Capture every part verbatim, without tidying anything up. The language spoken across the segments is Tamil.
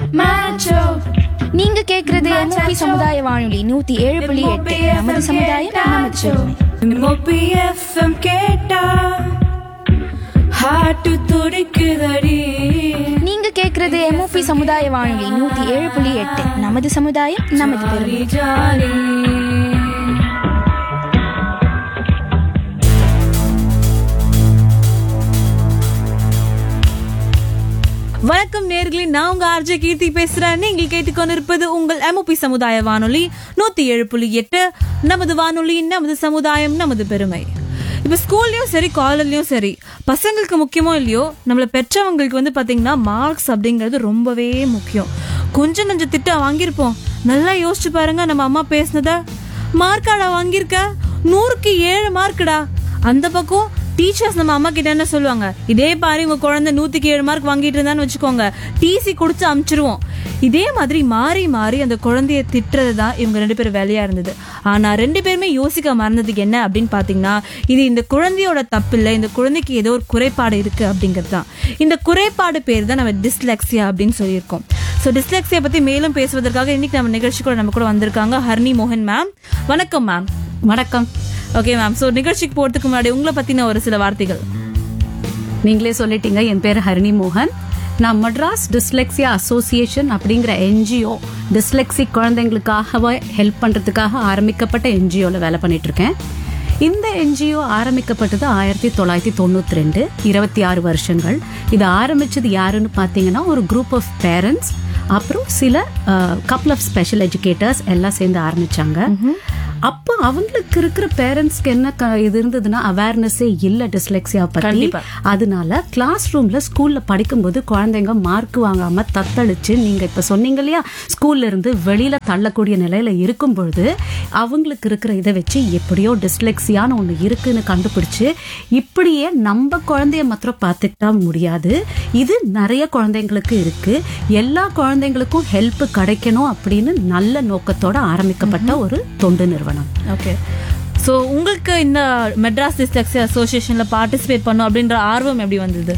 Macho. நீங்க கேக்குறது எம்ஓபி சமுதாய வானொலி நூத்தி ஏழு புள்ளி எட்டு. நமது சமுதாயம் நமது பெருமை. எம்ஓபி எஃப்எம் கேட்டா ஹார்ட் துடிக்குதடி. நீங்க கேக்குறது எம்ஓபி சமுதாய வானொலி நூத்தி ஏழு புள்ளி எட்டு. நமது சமுதாயம் நமது பெருமை. ஜாலி. வணக்கம் நேர்களே, நான் உங்க ஆர்ஜே கீர்த்தி பேசுறேன். நீங்கள் கேட்டுக்கொண்டிருப்பது உங்கள் எம்ஓபி சமுதாய வானொலி நூத்தி ஏழு புள்ளி எட்டு. நமது வானொலி நமது சமுதாயம் நமது பெருமை. இப்ப ஸ்கூல்லயும் சரி காலேஜ்லயும் சரி பசங்களுக்கு முக்கியமோ இல்லையோ, நம்மள பெற்றவங்களுக்கு வந்து பாத்தீங்கன்னா மார்க்ஸ் அப்படிங்கிறது ரொம்பவே முக்கியம். கொஞ்சம் நஞ்ச திட்டம் வாங்கியிருப்போம், நல்லா யோசிச்சு பாருங்க. நம்ம அம்மா பேசினத மார்க்காடா வாங்கியிருக்க, நூறுக்கு ஏழு மார்க்குடா. அந்த பக்கம் டீச்சர்ஸ் நம்ம அம்மா கிட்ட என்ன சொல்லுவாங்க, இதே பாரு உங்க குழந்தை நூத்திக்கு ஏழு மார்க் வாங்கிட்டு இருந்தான்னு வச்சுக்கோங்க, டிசி கொடுத்து அனுப்பிச்சிருவோம். இதே மாதிரி மாறி மாறி அந்த குழந்தைய திட்டுறது தான் இவங்க ரெண்டு பேரும் வேலையா இருந்தது. ஆனா ரெண்டு பேருமே யோசிக்க மறந்ததுக்கு என்ன அப்படின்னு பாத்தீங்கன்னா, இது இந்த குழந்தையோட தப்பு இல்லை, இந்த குழந்தைக்கு ஏதோ ஒரு குறைபாடு இருக்கு அப்படிங்கிறது தான். இந்த குறைபாடு பேர் தான் நம்ம டிஸ்லெக்சியா அப்படின்னு சொல்லியிருக்கோம். ஸோ டிஸ்லெக்சியா பத்தி மேலும் பேசுவதற்காக இன்னைக்கு நம்ம நிகழ்ச்சி கூட நம்ம கூட வந்திருக்காங்க ஹரிணி மோகன் மேம். வணக்கம் மேம். வணக்கம். ஓகே மேம், ஸோ நிகழ்ச்சிக்கு போறதுக்கு முன்னாடி உங்களை பத்தின ஒரு சில வார்த்தைகள். நீங்களே சொல்லிட்டீங்க, என் பேர் ஹரிணி மோகன். நான் மெட்ராஸ் டிஸ்லெக்சியா அசோசியேஷன் அப்படிங்கிற என்ஜிஓ, டிஸ்லெக்சிக் குழந்தைங்களுக்காகவே ஹெல்ப் பண்றதுக்காக ஆரம்பிக்கப்பட்ட என்ஜிஓல வேலை பண்ணிட்டு இருக்கேன். இந்த என்ஜிஓ ஆரம்பிக்கப்பட்டது ஆயிரத்தி தொள்ளாயிரத்தி தொண்ணூத்தி ரெண்டு, இருபத்தி ஆறு வருஷங்கள். இது ஆரம்பிச்சது யாருன்னு பாத்தீங்கன்னா, ஒரு குரூப் ஆஃப் பேரண்ட்ஸ், அப்புறம் சில கப்பல் ஆஃப் ஸ்பெஷல் எஜுகேட்டர்ஸ் எல்லாம் சேர்ந்து ஆரம்பிச்சாங்க. அப்போ அவங்களுக்கு இருக்கிற பேரண்ட்ஸ்க்கு என்ன இது இருந்ததுன்னா, அவேர்னஸே இல்ல டிஸ்லெக்சியா பத்தி. அதனால கிளாஸ் ரூம்ல ஸ்கூல்ல படிக்கும்போது குழந்தைங்க மார்க் வாங்காம தத்தளிச்சு, நீங்க இப்ப சொன்னீங்க இல்லையா, ஸ்கூல்ல இருந்து வெளியில தள்ளக்கூடிய நிலையில இருக்கும் பொழுது அவங்களுக்கு இருக்கிற இதை வச்சு எப்படியோ டிஸ்லெக்சியான்னு ஒண்ணு இருக்குன்னு கண்டுபிடிச்சு, இப்படியே நம்ம குழந்தைய மாத்திரம் பார்த்துக்கிட்டா முடியாது, இது நிறைய குழந்தைங்களுக்கு இருக்கு, எல்லா குழந்தைங்களுக்கும் ஹெல்ப் கிடைக்கணும் அப்படின்னு நல்ல நோக்கத்தோட ஆரம்பிக்கப்பட்ட ஒரு தொண்டு நிறுவனம். ஓகே, ஸோ உங்களுக்கு இந்த மெட்ராஸ் டிஸ்லெக்சியா அசோசியேஷன்ல பார்ட்டிசிபேட் பண்ணும் அப்படின்ற ஆர்வம் எப்படி வந்தது?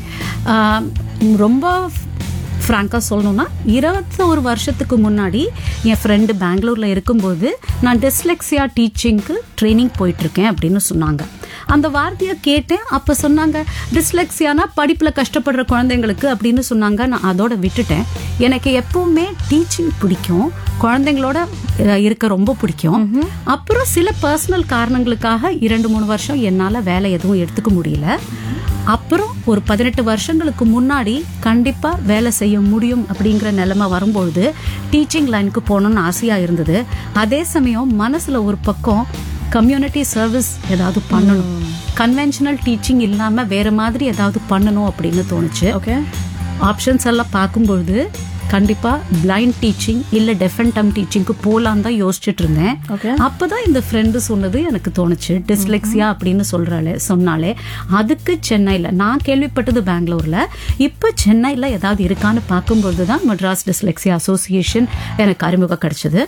ரொம்ப ஃப்ராங்கா சொல்லணும்னா, இருபத்தி ஒரு வருஷத்துக்கு முன்னாடி என் ஃப்ரெண்டு பெங்களூர்ல இருக்கும்போது நான் டிஸ்லெக்சியா டீச்சிங்க்கு ட்ரைனிங் போயிட்டு இருக்கேன் அப்படின்னு சொன்னாங்க. அந்த வார்த்தையை கேட்டேன். அப்ப சொன்னாங்க, டிஸ்லெக்சியானா படிப்புல கஷ்டப்படுற குழந்தைங்களுக்கு அப்படின்னு சொன்னாங்க. நான் அதோட விட்டுட்டேன். எனக்கு எப்பவுமே டீச்சிங் பிடிக்கும், குழந்தைங்களோட இருக்க ரொம்ப பிடிக்கும். அப்புறம் சில பர்சனல் காரணங்களுக்காக இரண்டு மூணு வருஷம் என்னால வேலை எதுவும் எடுத்துக்க முடியல. அப்புறம் ஒரு பதினெட்டு வருஷங்களுக்கு முன்னாடி கண்டிப்பா வேலை செய்ய முடியும் அப்படிங்கிற நிலைமை வரும்பொழுது டீச்சிங் லைனுக்கு போகணும்னு ஆசையா இருந்தது. அதே சமயம் மனசுல ஒரு பக்கம் கம்யூனிட்டி சர்வீஸ் ஏதாவது பண்ணணும், கன்வென்ஷனல் டீச்சிங் இல்லாம வேற மாதிரி ஏதாவது பண்ணணும் அப்படின்னு தோணுச்சு. ஓகே, ஆப்ஷன்ஸ் எல்லாம் பார்க்கும்பொழுது கண்டிப்பா பிளைண்ட் டீச்சிங் இல்ல டெஃப் அண்ட் டம் டீச்சிங்க்கு போலாம் தான் யோசிச்சுட்டு இருந்தேன். அப்பதான் இந்த ஃப்ரெண்டு சொன்னது எனக்கு தோணுச்சு, டிஸ்லெக்சியா அப்படின்னு சொல்றாளே சொன்னாலே, அதுக்கு சென்னையில நான் கேள்விப்பட்டது பெங்களூர்ல, இப்ப சென்னையில ஏதாவது இருக்கான்னு பார்க்கும்போதுதான் மெட்ராஸ் டிஸ்லெக்சியா அசோசியேஷன் எனக்கு அறிமுகம் கிடைச்சது.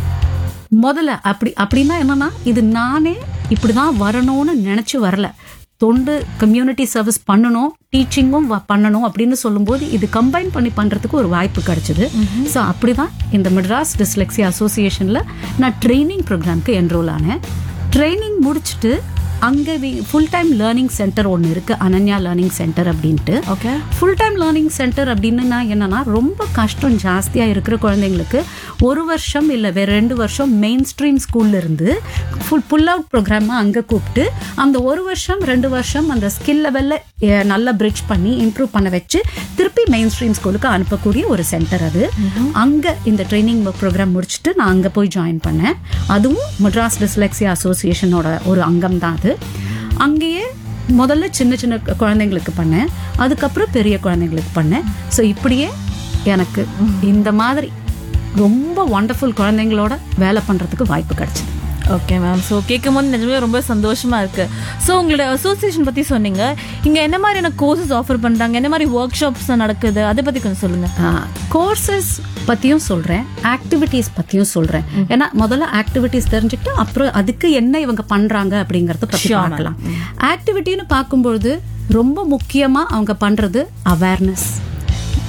முதல்ல அப்படி அப்படின்னா என்னன்னா, இது நானே இப்படிதான் வரணும்னு நினைச்சு வரல. தொண்டு கம்யூனிட்டி சர்வீஸ் பண்ணணும், டீச்சிங்கும் பண்ணணும் அப்படின்னு சொல்லும்போது இது கம்பைன் பண்ணி பண்றதுக்கு ஒரு வாய்ப்பு கிடைச்சது. ஸோ அப்படிதான் இந்த மெட்ராஸ் டிஸ்லெக்சியா அசோசியேஷன்ல நான் ட்ரைனிங் ப்ரோக்ராம்க்கு என்ரோல் ஆனேன். ட்ரைனிங் முடிச்சுட்டு அங்கே ஃபுல் டைம் லேர்னிங் சென்டர் ஒன்று இருக்கு, அனன்யா லேர்னிங் சென்டர் அப்படின்ட்டு. Okay, full time learning centre அப்படின்னா என்னன்னா, ரொம்ப கஷ்டம் ஜாஸ்தியா இருக்கிற குழந்தைங்களுக்கு ஒரு வருஷம் இல்ல வேற ரெண்டு வருஷம் மெயின் ஸ்ட்ரீம் ஸ்கூல்ல இருந்து ஃபுல் புல் அவுட் ப்ரோக்ராமா அங்க கூப்பிட்டு அந்த ஒரு வருஷம் ரெண்டு வருஷம் அந்த ஸ்கில் லெவல்ல நல்லா பிரிட்ஜ் பண்ணி இம்ப்ரூவ் பண்ண வச்சு திருப்பி மெயின் ஸ்ட்ரீம் ஸ்கூலுக்கு அனுப்பக்கூடிய ஒரு சென்டர் அது. அங்க இந்த ட்ரைனிங் ப்ரோக்ராம் முடிச்சுட்டு நான் அங்க போய் ஜாயின் பண்ணேன். அதுவும் மெட்ராஸ் டிஸ்லெக்சியா அசோசியேஷனோட ஒரு அங்கம் தான் அது. அங்கேயே முதல்ல சின்ன சின்ன குழந்தைங்களுக்கு பண்ணேன், அதுக்கப்புறம் பெரிய குழந்தைங்களுக்கு பண்ணேன். ஸோ இப்படியே எனக்கு இந்த மாதிரி ரொம்ப வண்டர்ஃபுல் குழந்தைங்களோட வேலை பண்றதுக்கு வாய்ப்பு கிடைச்சது. ஓகே மேம், ஸோ கேட்கும் போது நிஜமே ரொம்ப சந்தோஷமா இருக்கு. ஸோ உங்களோட அசோசியேஷன் பத்தி சொன்னீங்க, இங்க என்ன மாதிரியான கோர்சஸ் ஆஃபர் பண்றாங்க, என்ன மாதிரி ஒர்க் ஷாப்ஸ் நடக்குது, அதை பத்தி கொஞ்சம் சொல்லுங்க. கோர்சஸ் பத்தியும் சொல்றேன், ஆக்டிவிட்டிஸ் பத்தியும் சொல்றேன். ஏன்னா முதல்ல ஆக்டிவிட்டிஸ் தெரிஞ்சுட்டு அப்புறம் அதுக்கு என்ன இவங்க பண்றாங்க அப்படிங்கறத பத்தி பார்க்கலாம். ஆக்டிவிட்டின்னு பார்க்கும்பொழுது ரொம்ப முக்கியமா அவங்க பண்றது அவேர்னஸ்.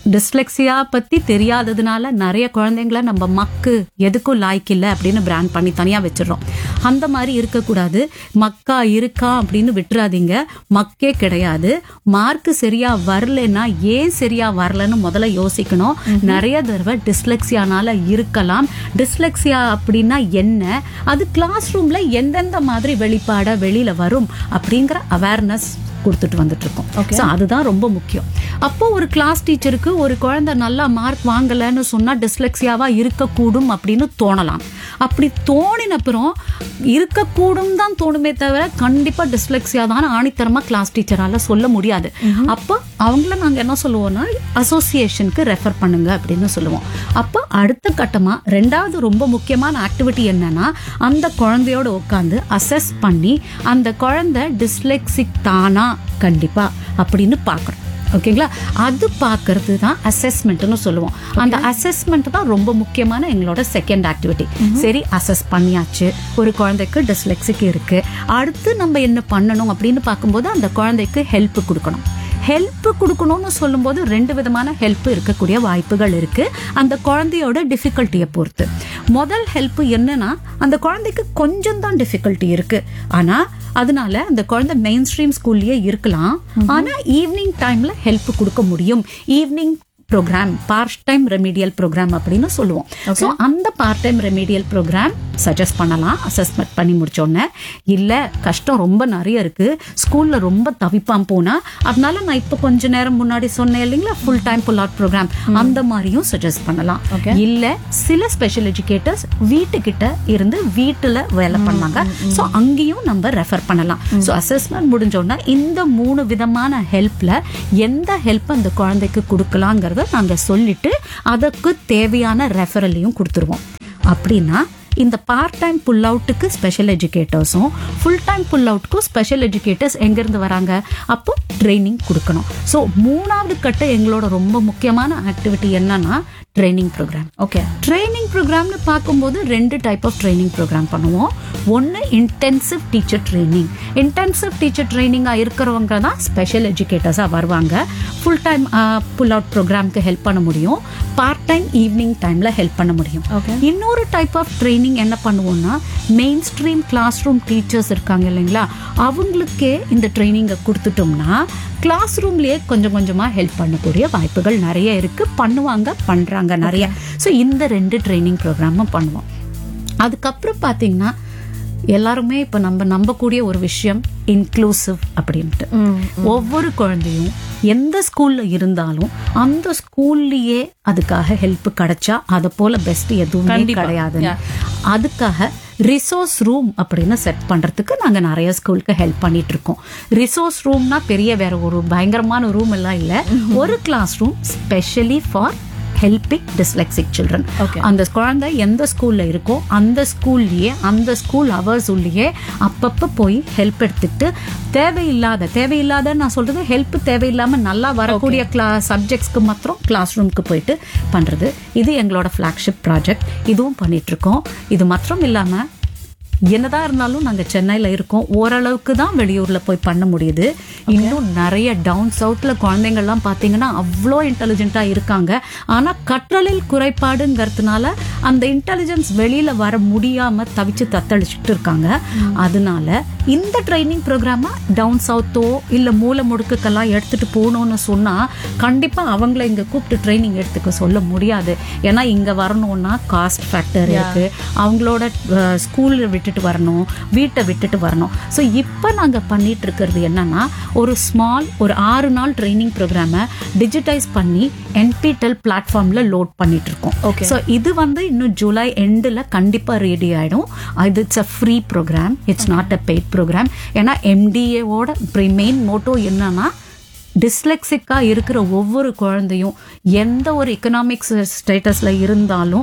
டிஸ்லெக்சியா பத்தி தெரியாததுனால நிறைய குழந்தைங்களை நம்ம மக்கு எதுக்கும் லாய்க்கு இல்லை அப்படின்னு பிராண்ட் பண்ணி தனியா வச்சிடறோம். அந்த மாதிரி இருக்கக்கூடாது. மக்கா இருக்கா அப்படின்னு விட்டுறாதீங்க. மக்கே கிடையாது. மார்க் சரியா வரலன்னா ஏன் சரியா வரலன்னு முதல்ல யோசிக்கணும். நிறைய தடவை டிஸ்லெக்சியானால இருக்கலாம். டிஸ்லெக்சியா அப்படின்னா என்ன, அது கிளாஸ் ரூம்ல எந்தெந்த மாதிரி வெளிப்பாட வெளியில வரும் அப்படிங்கிற அவேர்னஸ் கொடுத்துட்டு வந்துட்டு இருக்கோம். So, அதுதான் ரொம்ப முக்கியம். அப்போ ஒரு கிளாஸ் டீச்சருக்கு ஒரு குழந்தை நல்லா மார்க் வாங்கலன்னு சொன்னா டிஸ்லெக்சியாவா இருக்கக்கூடும் அப்படின்னு தோணலாம். அப்படி தோணின அப்புறம் இருக்கக்கூடும் தான் தோணுமே தவிர கண்டிப்பா டிஸ்லெக்சியா தான் ஆணித்தரமா கிளாஸ் டீச்சரால சொல்ல முடியாது. அப்போ அவங்கள நாங்க என்ன சொல்லுவோம்னா அசோசியேஷனுக்கு ரெஃபர் பண்ணுங்க அப்படின்னு சொல்லுவோம். அப்போ அடுத்த கட்டமா ரெண்டாவது ரொம்ப முக்கியமான ஆக்டிவிட்டி என்னன்னா அந்த குழந்தையோட உட்காந்து அசஸ் பண்ணி அந்த குழந்தை டிஸ்லெக்சிக் தானா கண்டிப்பா அப்படின்னு பாக்குறோம். ஓகேங்களா? அது பாக்குறது தான் அசஸ்மெண்ட்னு சொல்லுவோம். அந்த அசஸ்மெண்ட் தான் ரொம்ப முக்கியமான எங்களோட செகண்ட் ஆக்டிவிட்டி. சரி, அசஸ் பண்ணியாச்சு, ஒரு குழந்தைக்கு டிஸ்லெக்சிக் இருக்கு, அடுத்து நம்ம என்ன பண்ணணும் அப்படின்னு பார்க்கும்போது அந்த குழந்தைக்கு ஹெல்ப் கொடுக்கணும். ஹெல்ப் கொடுக்கணும்னு சொல்லும்போது ரெண்டு விதமான ஹெல்ப் இருக்கக்கூடிய வாய்ப்புகள் இருக்கு அந்த குழந்தையோட டிஃபிகல்ட்டியை பொறுத்து. முதல் ஹெல்ப் என்னன்னா அந்த குழந்தைக்கு கொஞ்சம் தான் டிஃபிகல்ட்டி இருக்கு, ஆனா அதனால அந்த குழந்தை மெயின் ஸ்ட்ரீம் ஸ்கூல்லயே இருக்கலாம். ஆனா ஈவினிங் டைம்ல ஹெல்ப் கொடுக்க முடியும். Evening program part time remedial program அப்படின்னு சொல்லுவோம். ஸோ அந்த part time remedial program suggest பண்ணலாம் அசஸ்மெண்ட் பண்ணி முடிச்சோன்னே. இல்ல கஷ்டம் ரொம்ப நிறைய இருக்கு, ஸ்கூல்ல ரொம்ப தவிப்பான் போனா, அதனால நான் இப்ப கொஞ்ச நேரம் முன்னாடி சொன்னேன் இல்லைங்களா full time pull out program, அந்த மாதிரியும் சஜஸ்ட் பண்ணலாம். இல்ல சில ஸ்பெஷல் எஜுகேட்டர்ஸ் வீட்டுக்கிட்ட இருந்து வீட்டுல வேலை பண்ணாங்க, ஸோ அங்கேயும் நம்ம ரெஃபர் பண்ணலாம். ஸோ அசஸ்மெண்ட் முடிஞ்சோன்னா இந்த மூணு விதமான ஹெல்ப்ல எந்த ஹெல்ப் அந்த குழந்தைக்கு கொடுக்கலாங்கிறத நாங்க சொல்லிட்டு அதுக்கு தேவையான ரெஃபரலையும் கொடுத்துருவோம். அப்படின்னா இந்த பார்ட் டைம் புல் அவுட்டுக்கு ஸ்பெஷல் எஜுகேட்டர்ஸும் ஃபுல் டைம் புல் அவுட்டுக்கும் ஸ்பெஷல் எஜுகேட்டர்ஸ் எங்கிருந்து வராங்க, அப்போ ட்ரைனிங் கொடுக்கணும். ஸோ மூணாவது கட்ட எங்களோட ரொம்ப முக்கியமான ஆக்டிவிட்டி என்னன்னா ட்ரைனிங் ப்ரோக்ராம். ஓகே, ட்ரைனிங் ப்ரோக்ராம்னு பார்க்கும்போது ரெண்டு டைப் ஆஃப் ட்ரைனிங் ப்ரோக்ராம் பண்ணுவோம். ஒன்று intensive teacher training. Intensive teacher ட்ரைனிங்காக இருக்கிறவங்க தான் ஸ்பெஷல் எஜுகேட்டர்ஸாக வருவாங்க. Full time pull out ப்ரோக்ராம்க்கு help பண்ண முடியும், பார்ட் டைம் ஈவினிங் டைம்ல ஹெல்ப் பண்ண முடியும். இன்னொரு டைப் ஆஃப் ட்ரைனிங் என்ன பண்ணுவோம்னா main stream class room teachers இருக்காங்க இல்லைங்களா, அவங்களுக்கே இந்த ட்ரைனிங்கை கொடுத்துட்டோம்னா கிளாஸ் ரூம்லயே கொஞ்சம் கொஞ்சமா ஹெல்ப் பண்ணக்கூடிய வாய்ப்புகள் நிறைய இருக்கு. பண்ணுவாங்க, பண்றாங்க நிறைய. ஸோ இந்த ரெண்டு ட்ரைனிங் ப்ரோக்ராமும் பண்ணுவோம். அதுக்கப்புறம் பாத்தீங்கன்னா எல்லாருமே இப்ப நம்ம நம்பக்கூடிய ஒரு விஷயம் இன்க்ளூசிவ் அப்படின்ட்டு. ஒவ்வொரு குழந்தையும் எந்த ஸ்கூல்ல இருந்தாலும் அந்த ஸ்கூல்லயே அதுக்காக ஹெல்ப் கிடைச்சா அதை போல பெஸ்ட் எதுவுமே கிடையாது. அதுக்காக ரிசோர்ஸ் ரூம் அப்படின்னு செட் பண்றதுக்கு நாங்க நிறைய ஸ்கூலுக்கு ஹெல்ப் பண்ணிட்டு இருக்கோம். ரிசோர்ஸ் ரூம்னா பெரிய வேற ஒரு பயங்கரமான ரூம் எல்லாம் இல்ல, ஒரு class room specially for helping dyslexic children. அந்த குழந்தை எந்த ஸ்கூல்ல இருக்கோ அந்த ஸ்கூல்லயே அந்த ஸ்கூல் ஹவர்ஸ் உள்ளே அப்பப்ப போய் ஹெல்ப் எடுத்துட்டு தேவையில்லாத தேவையில்லாத நான் சொல்றது ஹெல்ப் தேவையில்லாம நல்லா வரக்கூடிய கிளாஸ் சப்ஜெக்ட்ஸ்க்கு மாத்திரம் கிளாஸ் ரூம்க்கு போயிட்டு பண்றது. இது எங்களோட ஃபிளாக்ஷிப் ப்ராஜெக்ட். இதுவும் பண்ணிட்டு இருக்கோம். இது மாத்திரம் இல்லாம என்னதான் இருந்தாலும் நாங்க சென்னையில இருக்கோம், ஓரளவுக்கு தான் வெளியூர்ல போய் பண்ண முடியுது. இன்னும் நிறைய டவுன் சவுத்ல குழந்தைங்கள்லாம் பாத்தீங்கன்னா அவ்வளோ இன்டெலிஜென்ட்டா இருக்காங்க. ஆனா கற்றலில் குறைபாடுங்கிறதுனால அந்த இன்டெலிஜென்ஸ் வெளியில வர முடியாம தவிச்சு தத்தளிச்சுட்டு இருக்காங்க. அதனால இந்த ட்ரைனிங் ப்ரோக்ராம டவுன் சவுத்தோ இல்ல மூல முடுக்குக்கெல்லாம் எடுத்துட்டு போகணும்னு சொன்னா கண்டிப்பா அவங்கள இங்க கூப்பிட்டு ட்ரைனிங் எடுத்துக்க சொல்ல முடியாது. ஏன்னா இங்க வரணும்னா காஸ்ட் ஃபேக்டர் இருக்கு, அவங்களோட ஸ்கூல்ல விட்டுட்டு வரணும், வீட்டை விட்டுட்டு வரணும். ஸோ இப்போ நாங்க பண்ணிட்டு இருக்கிறது என்னன்னா ஒரு ஸ்மால் ஒரு ஆறு நாள் ட்ரைனிங் ப்ரோக்ராம டிஜிட்டைஸ் பண்ணி என்பிடெல் பிளாட்ஃபார்ம்ல லோட் பண்ணிட்டு இருக்கோம். ஸோ இது வந்து இன்னும் ஜூலை எண்டில் கண்டிப்பா ரெடி ஆயிடும். இது it's a free program, it's not a paid program. ஏன்னா எம்டிஏவோட மெயின் மோட்டோ என்னன்னா டிஸ்லெக்சிக்கா இருக்கிற ஒவ்வொரு குழந்தையும் எந்த ஒரு எக்கனாமிக்ஸ் ஸ்டேட்டஸ்ல இருந்தாலும்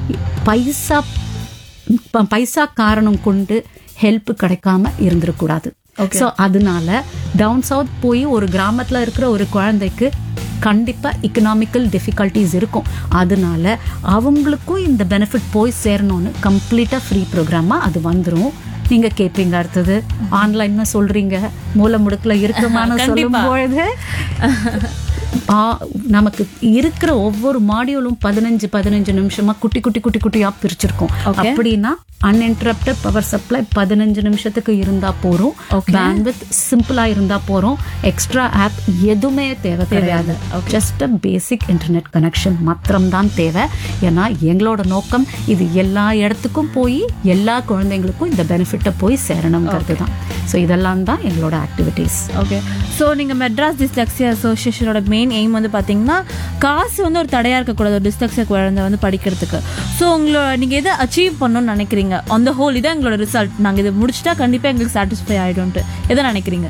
பைசா பைசா காரணம் கொண்டு ஹெல்ப் கிடைக்காம இருந்துடக்கூடாது. ஸோ அதனால டவுன் சவுத் போய் ஒரு கிராமத்துல இருக்கிற ஒரு குழந்தைக்கு கண்டிப்பா எக்கனாமிக்கல் டிஃபிகல்ட்டிஸ் இருக்கும். அதனால அவங்களுக்கும் இந்த பெனிஃபிட் போய் சேரணும்னு கம்ப்ளீட்டா ஃப்ரீ ப்ரோக்ராமா அது வந்துடும். நீங்க கேட்பீங்க அடுத்தது ஆன்லைன் சொல்றீங்க, மூல முடுக்குல இருக்குமான்னு சொல்லும் பொழுது நமக்கு இருக்கிற ஒவ்வொரு மாடியூலும் பதினஞ்சு பதினஞ்சு நிமிஷமா குட்டி குட்டி குட்டி குட்டியா பிரிச்சிருக்கோம். அப்படின்னா அன்இன்டரப்டட் பவர் சப்ளை பதினஞ்சு நிமிஷத்துக்கு இருந்தா போறோம். பேண்ட்வித் சிம்பிளா இருந்தா போறோம். எக்ஸ்ட்ரா ஆப் எதுவுமே தேவை கிடையாது. ஜஸ்ட் பேசிக் இன்டர்நெட் கனெக்ஷன் மாத்திரம் தான் தேவை. ஏன்னா எங்களோட நோக்கம் இது எல்லா இடத்துக்கும் போய் எல்லா குழந்தைங்களுக்கும் இந்த பெனிஃபிட்டை போய் சேரணுங்கிறது தான். ஸோ இதெல்லாம் தான் எங்களோட ஆக்டிவிட்டீஸ். ஓகே, ஸோ நீங்கள் மெட்ராஸ் டிஸ்லெக்ஸியா அசோசியேஷனோட மெயின் எய்ம் வந்து பார்த்தீங்கன்னா காசு வந்து ஒரு தடையாக இருக்கக்கூடாது ஒரு டிஸ்லெக்ஸியா குழந்தை வந்து படிக்கிறதுக்கு. ஸோ உங்களோட நீங்கள் எதை அச்சீவ் பண்ணணும்னு நினைக்கிறீங்க? ஆன் த ஹோல் இதான் எங்களோட ரிசல்ட், நாங்கள் இதை முடிச்சுட்டா கண்டிப்பாக எங்களுக்கு சாட்டிஸ்ஃபை ஆகிடும்ட்டு எதை நினைக்கிறீங்க?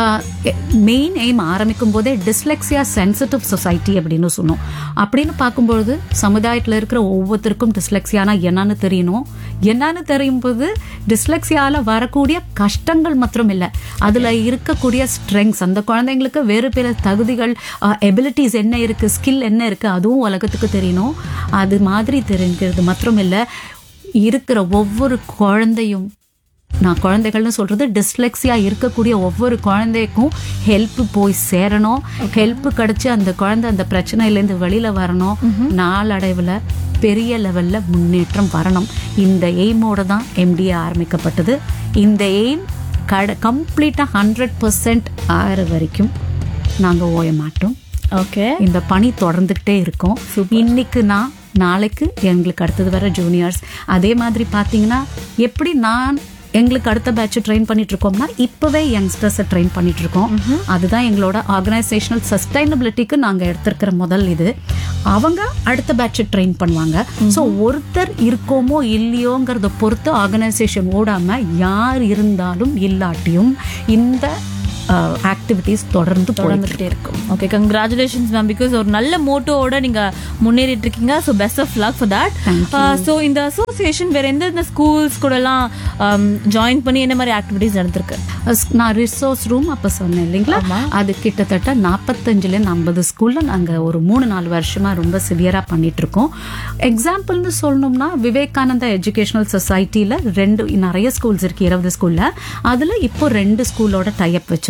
மெயின் எய்ம் ஆரம்பிக்கும் போதே டிஸ்லெக்ஸியா சென்சிட்டிவ் சொசைட்டி அப்படின்னு சொன்னோம். அப்படின்னு பார்க்கும்பொழுது சமுதாயத்தில் இருக்கிற ஒவ்வொருத்தருக்கும் டிஸ்லெக்ஸியானா என்னன்னு தெரியணும். என்னன்னு தெரியும் போது டிஸ்லெக்ஸியால வரக்கூடிய கஷ்டங்கள் மாத்திரம் இல்லை, அதுல இருக்கக்கூடிய ஸ்ட்ரெங்ஸ், அந்த குழந்தைங்களுக்கு வேறு பிற தகுதிகள், எபிலிட்டிஸ் என்ன இருக்கு, ஸ்கில் என்ன இருக்கு, அதுவும் உலகத்துக்கு தெரியணும். அது மாதிரி தெரிஞ்சுக்கிறது மாத்திரம் இல்லை, இருக்கிற ஒவ்வொரு குழந்தையும், நான் குழந்தைகள்னு சொல்றது டிஸ்லெக்ஸியா இருக்கக்கூடிய ஒவ்வொரு குழந்தைக்கும் ஹெல்ப் போய் சேரணும். ஹெல்ப் கிடைச்சு அந்த குழந்தை அந்த பிரச்சனையிலேருந்து வெளியில வரணும். நாளடைவில் பெரிய லெவல்ல முன்னேற்றம் வரணும். இந்த எய்மோட தான் எம்டிஏ ஆரம்பிக்கப்பட்டது. இந்த எய்ம் கட கம்ப்ளீட்டா ஹண்ட்ரட் பர்சன்ட் ஆகிற வரைக்கும் நாங்கள் ஓய மாட்டோம். ஓகே, இந்த பணி தொடர்ந்துகிட்டே இருக்கும். இன்னைக்கு நான், நாளைக்கு எங்களுக்கு அடுத்தது வர ஜூனியர்ஸ். அதே மாதிரி பார்த்தீங்கன்னா எப்படி நான் எங்களுக்கு அடுத்த பேட்ச் ட்ரெயின் பண்ணிட்டு இருக்கோம்னா இப்பவே யங்ஸ்டர்ஸை ட்ரெயின் பண்ணிட்டு இருக்கோம். அதுதான் எங்களோட ஆர்கனைசேஷனல் சஸ்டைனபிலிட்டிக்கு நாங்க எடுத்திருக்கிற முதல் இது. அவங்க அடுத்த பேட்ச் ட்ரெயின் பண்ணுவாங்க. ஸோ ஒருத்தர் இருக்கோமோ இல்லையோங்கிறத பொறுத்து ஆர்கனைசேஷன் ஓடாம யார் இருந்தாலும் இல்லாட்டியும் இந்த ஆக்டிவிட்டீஸ் தொடர்ந்து தொடர்ந்துகிட்டே இருக்கும். ஓகே, கங்க்ராச்சுலேஷன்ஸ் மேம், பிகாஸ் ஒரு நல்ல மோட்டோவோட நீங்க முன்னேறிட்டு இருக்கீங்க. So best of luck for that. So இந்த அசோசியேஷன் வேற எந்தெந்த ஸ்கூல்ஸ் கூட எல்லாம் ஜாயின் பண்ணி என்ன மாதிரி ஆக்டிவிட்டீஸ் நடந்திருக்கு? நான் ரிசோர்ஸ் ரூம் அப்ப சொன்னேன் இல்லைங்களா, அது கிட்டத்தட்ட நாற்பத்தஞ்சுல ஐம்பது ஸ்கூல்ல நாங்க ஒரு மூணு நாலு வருஷமா ரொம்ப சிவியரா பண்ணிட்டு இருக்கோம். எக்ஸாம்பிள்னு சொல்லணும்னா விவேகானந்தா எஜுகேஷனல் சொசைட்டில ரெண்டு நிறைய ஸ்கூல்ஸ் இருக்கு, இருபது ஸ்கூல்ல. அதுல இப்போ ரெண்டு ஸ்கூலோட டைப் வச்சிருக்கோம்.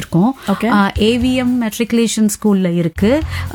ஏவிஎம் மெட்ரிகுலேஷன் ஸ்கூல்ல இருக்கு.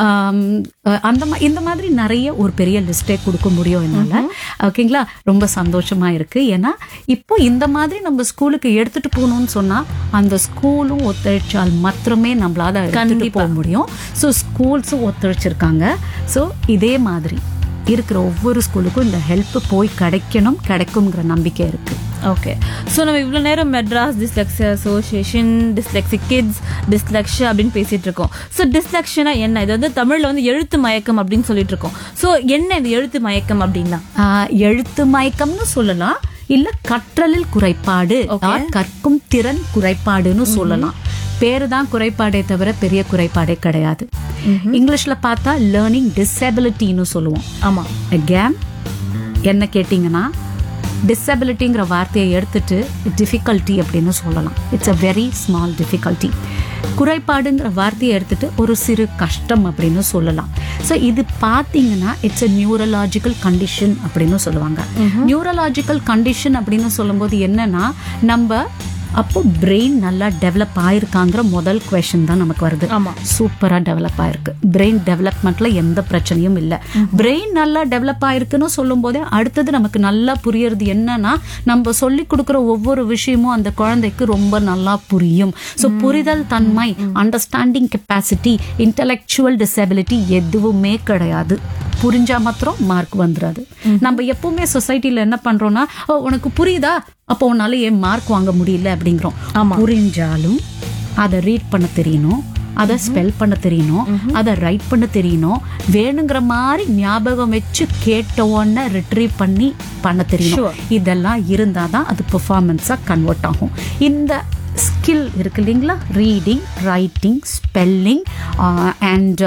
அந்த இந்த மாதிரி நிறைய ஒரு பெரிய லிஸ்டே கொடுக்க முடியும் என்னால. ஓகேங்களா, ரொம்ப சந்தோஷமா இருக்கு. ஏன்னா இப்போ இந்த மாதிரி நம்ம ஸ்கூலுக்கு எடுத்துட்டு போகணும்னு சொன்னா அந்த ஸ்கூலும் ஒத்துழைச்சால் மாத்திரமே நம்மளால எடுத்துட்டு போக முடியும். ஸோ ஸ்கூல்ஸும் ஒத்துழைச்சிருக்காங்க. ஸோ இதே மாதிரி இருக்கிற ஒவ்வொரு ஸ்கூலுக்கும் இந்த ஹெல்ப் போய் கிடைக்கணும், கிடைக்கும்ங்கிற நம்பிக்கை இருக்கு. ஓகே, ஸோ நம்ம இவ்வளோ நேரம் Madras dyslexia association, dyslexic kids, dyslexia அப்படின்னு பேசிட்டு இருக்கோம். ஸோ டிஸ்லெக்ஷனா என்ன? இது வந்து தமிழ்ல வந்து எழுத்து மயக்கம் அப்படின்னு சொல்லிட்டு இருக்கோம். ஸோ என்ன இது எழுத்து மயக்கம் அப்படின்னா? எழுத்து மயக்கம்னு சொல்லலாம், இல்ல கற்றலில் குறைபாடு, கற்கும் திறன் குறைபாடுன்னு சொல்லலாம். பேரு தான் குறைபாடே தவிர பெரிய குறைபாடே கிடையாது. இங்கிலீஷ்ல பார்த்தா லேர்னிங் டிசபிலிட்டின்னு சொல்லுவோம். ஆமா, கேம் என்ன கேட்டீங்கன்னா டிசபிலிட்டிங்கிற வார்த்தையை எடுத்துட்டு டிஃபிகல்ட்டி அப்படின்னு சொல்லலாம். It's a very small difficulty. குறைபாடுங்கிற வார்த்தையை எடுத்துட்டு ஒரு சிறு கஷ்டம் அப்படின்னு சொல்லலாம். ஸோ இது பார்த்தீங்கன்னா இட்ஸ் அ நியூரலாஜிக்கல் கண்டிஷன் அப்படின்னு சொல்லுவாங்க. நியூரலாஜிக்கல் கண்டிஷன் அப்படின்னு சொல்லும்போது என்னன்னா, நம்ம அப்போ பிரெயின் நல்லா டெவலப் ஆயிருக்காங்கிற முதல் கொஸ்டின் தான் நமக்கு வருது. ஆமா, சூப்பரா டெவலப் ஆயிருக்கு, பிரெயின் டெவலப்மெண்ட்ல எந்த பிரச்சனையும் இல்லை. பிரெயின் நல்லா டெவலப் ஆயிருக்குன்னு சொல்லும் போதே அடுத்தது நமக்கு நல்லா புரியறது என்னன்னா, நம்ம சொல்லி கொடுக்குற ஒவ்வொரு விஷயமும் அந்த குழந்தைக்கு ரொம்ப நல்லா புரியும். ஸோ புரிதல் தன்மை, அண்டர்ஸ்டாண்டிங் கெப்பாசிட்டி, இன்டலெக்சுவல் டிசபிலிட்டி எதுவுமே கிடையாது. புரிஞ்சா மாத்திரம் மார்க் வந்துடாது. நம்ம எப்பவுமே சொசைட்டில என்ன பண்றோம்னா, உனக்கு புரியுதா, அப்போ உன்னால ஏன் மார்க் வாங்க முடியல அப்படிங்கிறோம். புரிஞ்சாலும் அதை ரீட் பண்ண தெரியணும், அதை ஸ்பெல் பண்ண தெரியணும், அதை ரைட் பண்ண தெரியணும், வேணுங்கிற மாதிரி ஞாபகம் வச்சு கேட்ட உடனே ரிட்ரீவ் பண்ணி பண்ண தெரியணும். இதெல்லாம் இருந்தாதான் அது பெர்ஃபார்மன்ஸா கன்வெர்ட் ஆகும். இந்த ஸ்கில் இருக்கு இல்லைங்களா, reading, writing, spelling and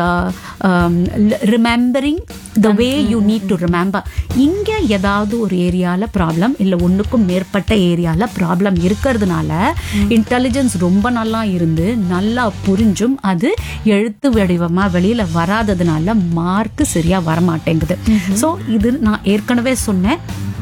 remembering the way you need to remember. இங்கே ஏதாவது ஒரு ஏரியாவில் ப்ராப்ளம் இல்லை ஒன்றுக்கும் மேற்பட்ட ஏரியாவில் ப்ராப்ளம் இருக்கிறதுனால இன்டெலிஜென்ஸ் ரொம்ப நல்லா இருந்து நல்லா புரிஞ்சும் அது எழுத்து வடிவமாக வெளியில் வராததுனால மார்க்கு சரியாக வரமாட்டேங்குது. ஸோ இது நான் ஏற்கனவே சொன்னேன்,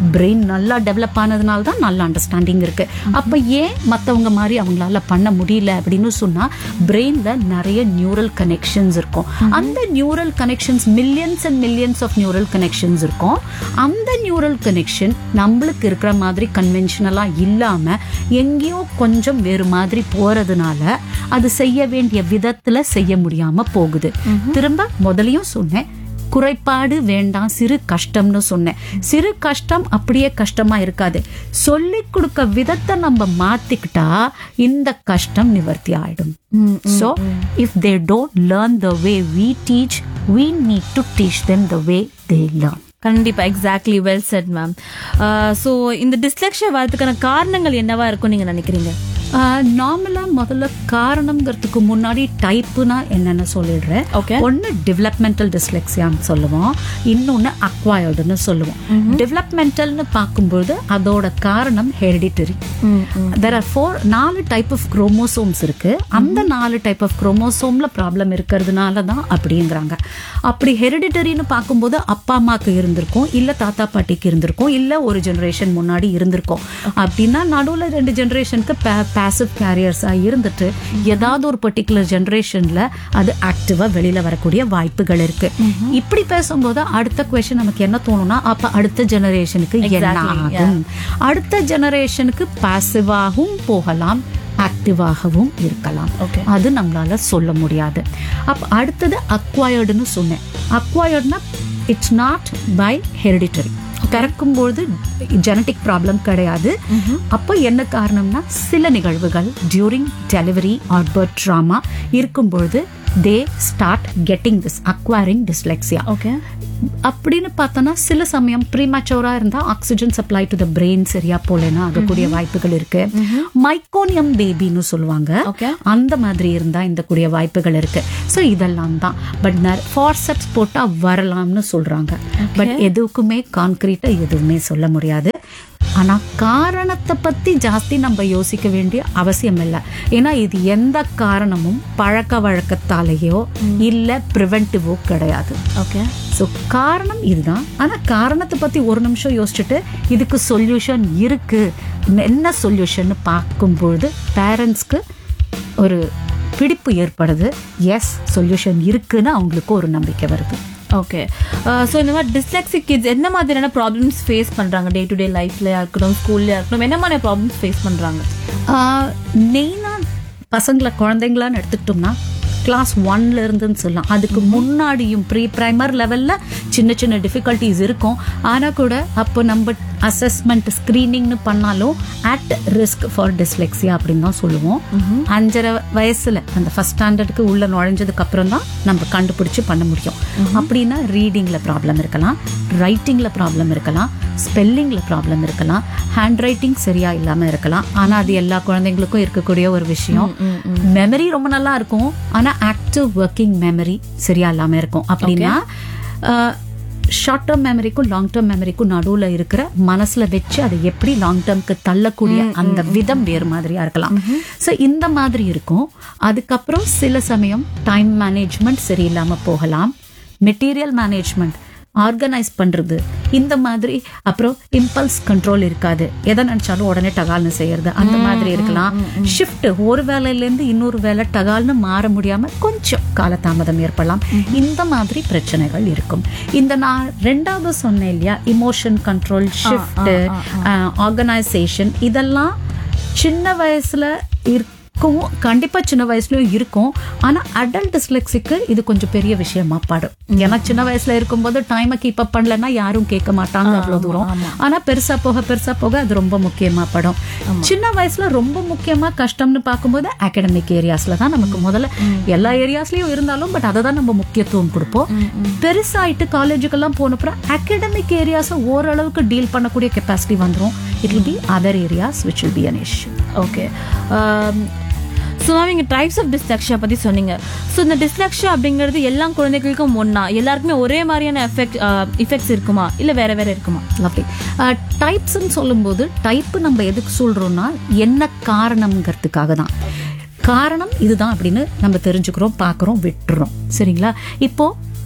பிரெயின் நல்லா டெவலப் ஆனதுனால தான் நல்ல அண்டர்ஸ்டாண்டிங் இருக்கு. அப்ப ஏன் மற்றவங்க மாதிரி அவங்களால பண்ண முடியல அப்படின்னு சொன்னா பிரெயின்ல நிறைய நியூரல் கனெக்ஷன்ஸ் இருக்கும். அந்த neural connections millions and millions of neural connections இருக்கும். அந்த நியூரல் கனெக்ஷன் நம்மளுக்கு இருக்கிற மாதிரி கன்வென்ஷனலா இல்லாம எங்கேயோ கொஞ்சம் வேறு மாதிரி போறதுனால அது செய்ய வேண்டிய விதத்துல செய்ய முடியாம போகுது. திரும்ப முதலையும் சொன்னேன், குறைபாடு வேண்டாம், சிறு கஷ்டம்னு சொன்னேன். சிறு கஷ்டம் அப்படியே கஷ்டமா இருக்காது. சொல்லி கொடுக்க விதத்தை நம்ம மாத்திக்கிட்டா இந்த கஷ்டம் நிவர்த்தி ஆயிடும். So if they don't learn the way we teach, we need to teach them the way they learn. கண்டிப்பா, exactly, well set ma'am. So இந்த டிஸ்லெக்ஷியா வரதுக்கான காரணங்கள் என்னவா இருக்கும் நீங்க நினைக்கிறீங்க? நார்மலா முதல்ல காரணம்ங்கிறதுக்கு முன்னாடி டைப்புனா என்னன்னு சொல்லிடுறேன். Okay. ஒன்னு டெவலப்மெண்டல் டிஸ்லெக்சியான்னு சொல்லுவோம், இன்னொன்னு அக்வயர்டுன்னு சொல்லுவோம். டெவலப்மெண்டல்னு பார்க்கும்போது அதோட காரணம் ஹெரிடிட்டரி. there are four நாலு டைப் ஆஃப் குரோமோசோம்ஸ் இருக்கு. அந்த நாலு டைப் ஆஃப் குரோமோசோம்ல ப்ராப்ளம் இருக்கிறதுனால தான் அப்படிங்கிறாங்க. அப்படி ஹெரிடிட்டரின்னு பார்க்கும்போது அப்பா அம்மாக்கு இருந்திருக்கும், இல்ல தாத்தா பாட்டிக்கு இருந்திருக்கும், இல்ல ஒரு ஜெனரேஷன் முன்னாடி இருந்திருக்கும். அப்படின்னா நடுவுல ரெண்டு ஜெனரேஷனுக்கு பாசிவ் கேரியர்ஸா இருந்துட்டு ஏதாவது ஒரு பர்டிகுலர் ஜெனரேஷன்ல அது ஆக்டிவா வெளியில வரக்கூடிய வாய்ப்புகள் இருக்கு. இப்படி பேசும்போது அடுத்த குவெஸ்சன் நமக்கு என்ன தோணும்னா, அப்ப அடுத்த ஜெனரேஷனுக்கு என்ன ஆகும்? அடுத்த ஜெனரேஷனுக்கு பாசிவாகவும் போகலாம், ஆக்டிவாகவும் இருக்கலாம். அது நம்மளால சொல்ல முடியாது. அப்ப அடுத்தது அக்வயர்டுன்னு சொன்னேன். அக்வயர்ட்னா இட்ஸ் நாட் பை ஹெரிடிட்டரி. பிறக்கும்போது ஜெனட்டிக் ப்ராப்ளம் கிடையாது. அப்போ என்ன காரணம்னா சில நிகழ்வுகள் during delivery R birth drama இருக்கும்பொழுது they start getting this acquiring dyslexia. Okay. அப்படின்னு பார்த்தோன்னா சில சமயம் ப்ரீமேச்சூரா இருந்தா oxygen supply to the brain சரியா போலனா ஆகக்கூடிய வாய்ப்புகள் இருக்கு. மைக்கோனியம் பேபின்னு சொல்லுவாங்க, அந்த மாதிரி இருந்தா இந்த கூடிய வாய்ப்புகள் இருக்கு. ஸோ இதெல்லாம் தான். பட் ஃபார்செப்ஸ் போட்டா வரலாம்னு சொல்றாங்க. பட் எதுக்குமே கான்கிரீட்டா எதுவுமே சொல்ல முடியாது. ஆனா காரணத்தை பத்தி ஜாஸ்தி நம்ம யோசிக்க வேண்டிய அவசியம் இல்லை. ஏன்னா இது எந்த காரணமும் பழக்க வழக்கத்தாலேயோ இல்ல பிரிவென்டிவோ கிடையாது. ஓகே. ஸோ காரணம் இதுதான். ஆனா காரணத்தை பத்தி ஒரு நிமிஷம் யோசிச்சுட்டு இதுக்கு சொல்யூஷன் இருக்கு, என்ன சொல்யூஷன் பார்க்கும்பொழுது பேரண்ட்ஸ்க்கு ஒரு பிடிப்பு ஏற்படுது. எஸ், சொல்யூஷன் இருக்குன்னு அவங்களுக்கு ஒரு நம்பிக்கை வருது. ஓகே. ஸோ இந்த மாதிரி டிஸ்லெக்சிக் கிட்ஸ் என்ன மாதிரியான ப்ராப்ளம்ஸ் ஃபேஸ் பண்ணுறாங்க? டே டு டே லைஃப்லையா இருக்கட்டும், ஸ்கூல்லையா இருக்கட்டும், என்ன மாதிரி ப்ராப்ளம்ஸ் ஃபேஸ் பண்ணுறாங்க? மெயினாக பசங்களை குழந்தைங்களான்னு எடுத்துக்கிட்டோம்னா கிளாஸ் ஒன்ல இருந்துன்னு சொல்லலாம். அதுக்கு முன்னாடியும் ப்ரீ பிரைமர் லெவல்ல சின்ன சின்ன டிஃபிகல்ட்டிஸ் இருக்கும். ஆனால் கூட அப்போ நம்ம அசஸ்மெண்ட் ஸ்கிரீனிங்னு பண்ணாலும் அட் ரிஸ்க் ஃபார் டிஸ்லெக்சியா அப்படின்னு தான் சொல்லுவோம். அஞ்சரை வயசுல அந்த ஃபர்ஸ்ட் ஸ்டாண்டர்டுக்கு உள்ள நுழைஞ்சதுக்கு அப்புறம் தான் நம்ம கண்டுபிடிச்சு பண்ண முடியும். அப்படின்னா ரீடிங்ல ப்ராப்ளம் இருக்கலாம், ரைட்டிங்ல ப்ராப்ளம் இருக்கலாம், ஸ்பெல்லிங்ல ப்ராப்ளம் இருக்கலாம், ஹேண்ட் ரைட்டிங் சரியா இல்லாம இருக்கலாம். ஆனா அது எல்லா குழந்தைங்களுக்கும் இருக்கக்கூடிய ஒரு விஷயம். மெமரி ரொம்ப நல்லா இருக்கும், ஆனா ஆக்டிவ் ஒர்க்கிங் மெமரி சரியா இல்லாம இருக்கும். அப்படின்னா ஷார்ட் டேர்ம் மெமரிக்கும் லாங் டேர்ம் மெமரிக்கும் நடுவுல இருக்கிற மனசுல வச்சு அதை எப்படி லாங் டேர்ம்க்கு தள்ளக்கூடிய அந்த விதம் வேறு மாதிரியா இருக்கலாம். ஸோ இந்த மாதிரி இருக்கும். அதுக்கப்புறம் சில சமயம் டைம் மேனேஜ்மெண்ட் சரியில்லாம போகலாம், மெட்டீரியல் மேனேஜ்மெண்ட் ஆர்கனைஸ் பண்றது இந்த மாதிரி, அப்புறம் இம்பல்ஸ் கண்ட்ரோல் இருக்காது, எதை நினைச்சாலும் உடனே டகால்னு செய்யறது அந்த மாதிரி இருக்கலாம். ஷிஃப்ட் ஒரு வேலையில இருந்து இன்னொரு வேலை டகால்னு மாற முடியாம கொஞ்சம் காலதாமதம் ஏற்படலாம். இந்த மாதிரி பிரச்சனைகள் இருக்கும். இந்த நான் ரெண்டாவது சொன்னேன் இல்லையா, இமோஷன் கண்ட்ரோல், ஷிஃப்ட், ஆர்கனைசேஷன், இதெல்லாம் சின்ன வயசுல இருக்கும், கண்டிப்பா சின்ன வயசுலயும் இருக்கும். ஆனா அடல்ட் டிஸ்லெக்சிக்கு இது கொஞ்சம் பெரிய விஷயமா படும். ஏன்னா சின்ன வயசுல இருக்கும்போது டைமை கீப் அப் பண்ணலன்னா யாரும் கேட்க மாட்டாங்க அவ்வளவு தூரம். ஆனா பெருசா போக பெருசா போக அது ரொம்ப முக்கியமா படும். சின்ன வயசுல ரொம்ப முக்கியமா கஷ்டம்னு பார்க்கும்போது அகாடமிக் ஏரியாஸ்ல தான் நமக்கு முதல்ல, எல்லா ஏரியாஸ்லயும் இருந்தாலும் பட் அதை தான் நம்ம முக்கியத்துவம் கொடுப்போம். பெருசாயிட்டு காலேஜுக்கெல்லாம் போனப்புறம் அகாடமிக் ஏரியாஸை ஓரளவுக்கு டீல் பண்ணக்கூடிய கெப்பாசிட்டி வந்துடும். It will be other areas which will be an issue. Okay. So நீங்கள் டைப்ஸ் ஆஃப் டிஸ்லெக்ஷியா பற்றி சொன்னீங்க. ஸோ இந்த டிஸ்லெக்ஷியா அப்படிங்கிறது எல்லா குழந்தைகளுக்கும் ஒன்றா, எல்லாருக்குமே ஒரே மாதிரியான எஃபெக்ட் இஃபெக்ட்ஸ் இருக்குமா, இல்லை வேற வேற இருக்குமா? அப்படி டைப்ஸ்ன்னு சொல்லும்போது டைப்பு நம்ம எதுக்கு சொல்கிறோம்னா என்ன காரணம்ங்கிறதுக்காக தான். காரணம் இதுதான் அப்படின்னு நம்ம தெரிஞ்சுக்கிறோம், பார்க்குறோம், விட்டுறோம். சரிங்களா? இப்போ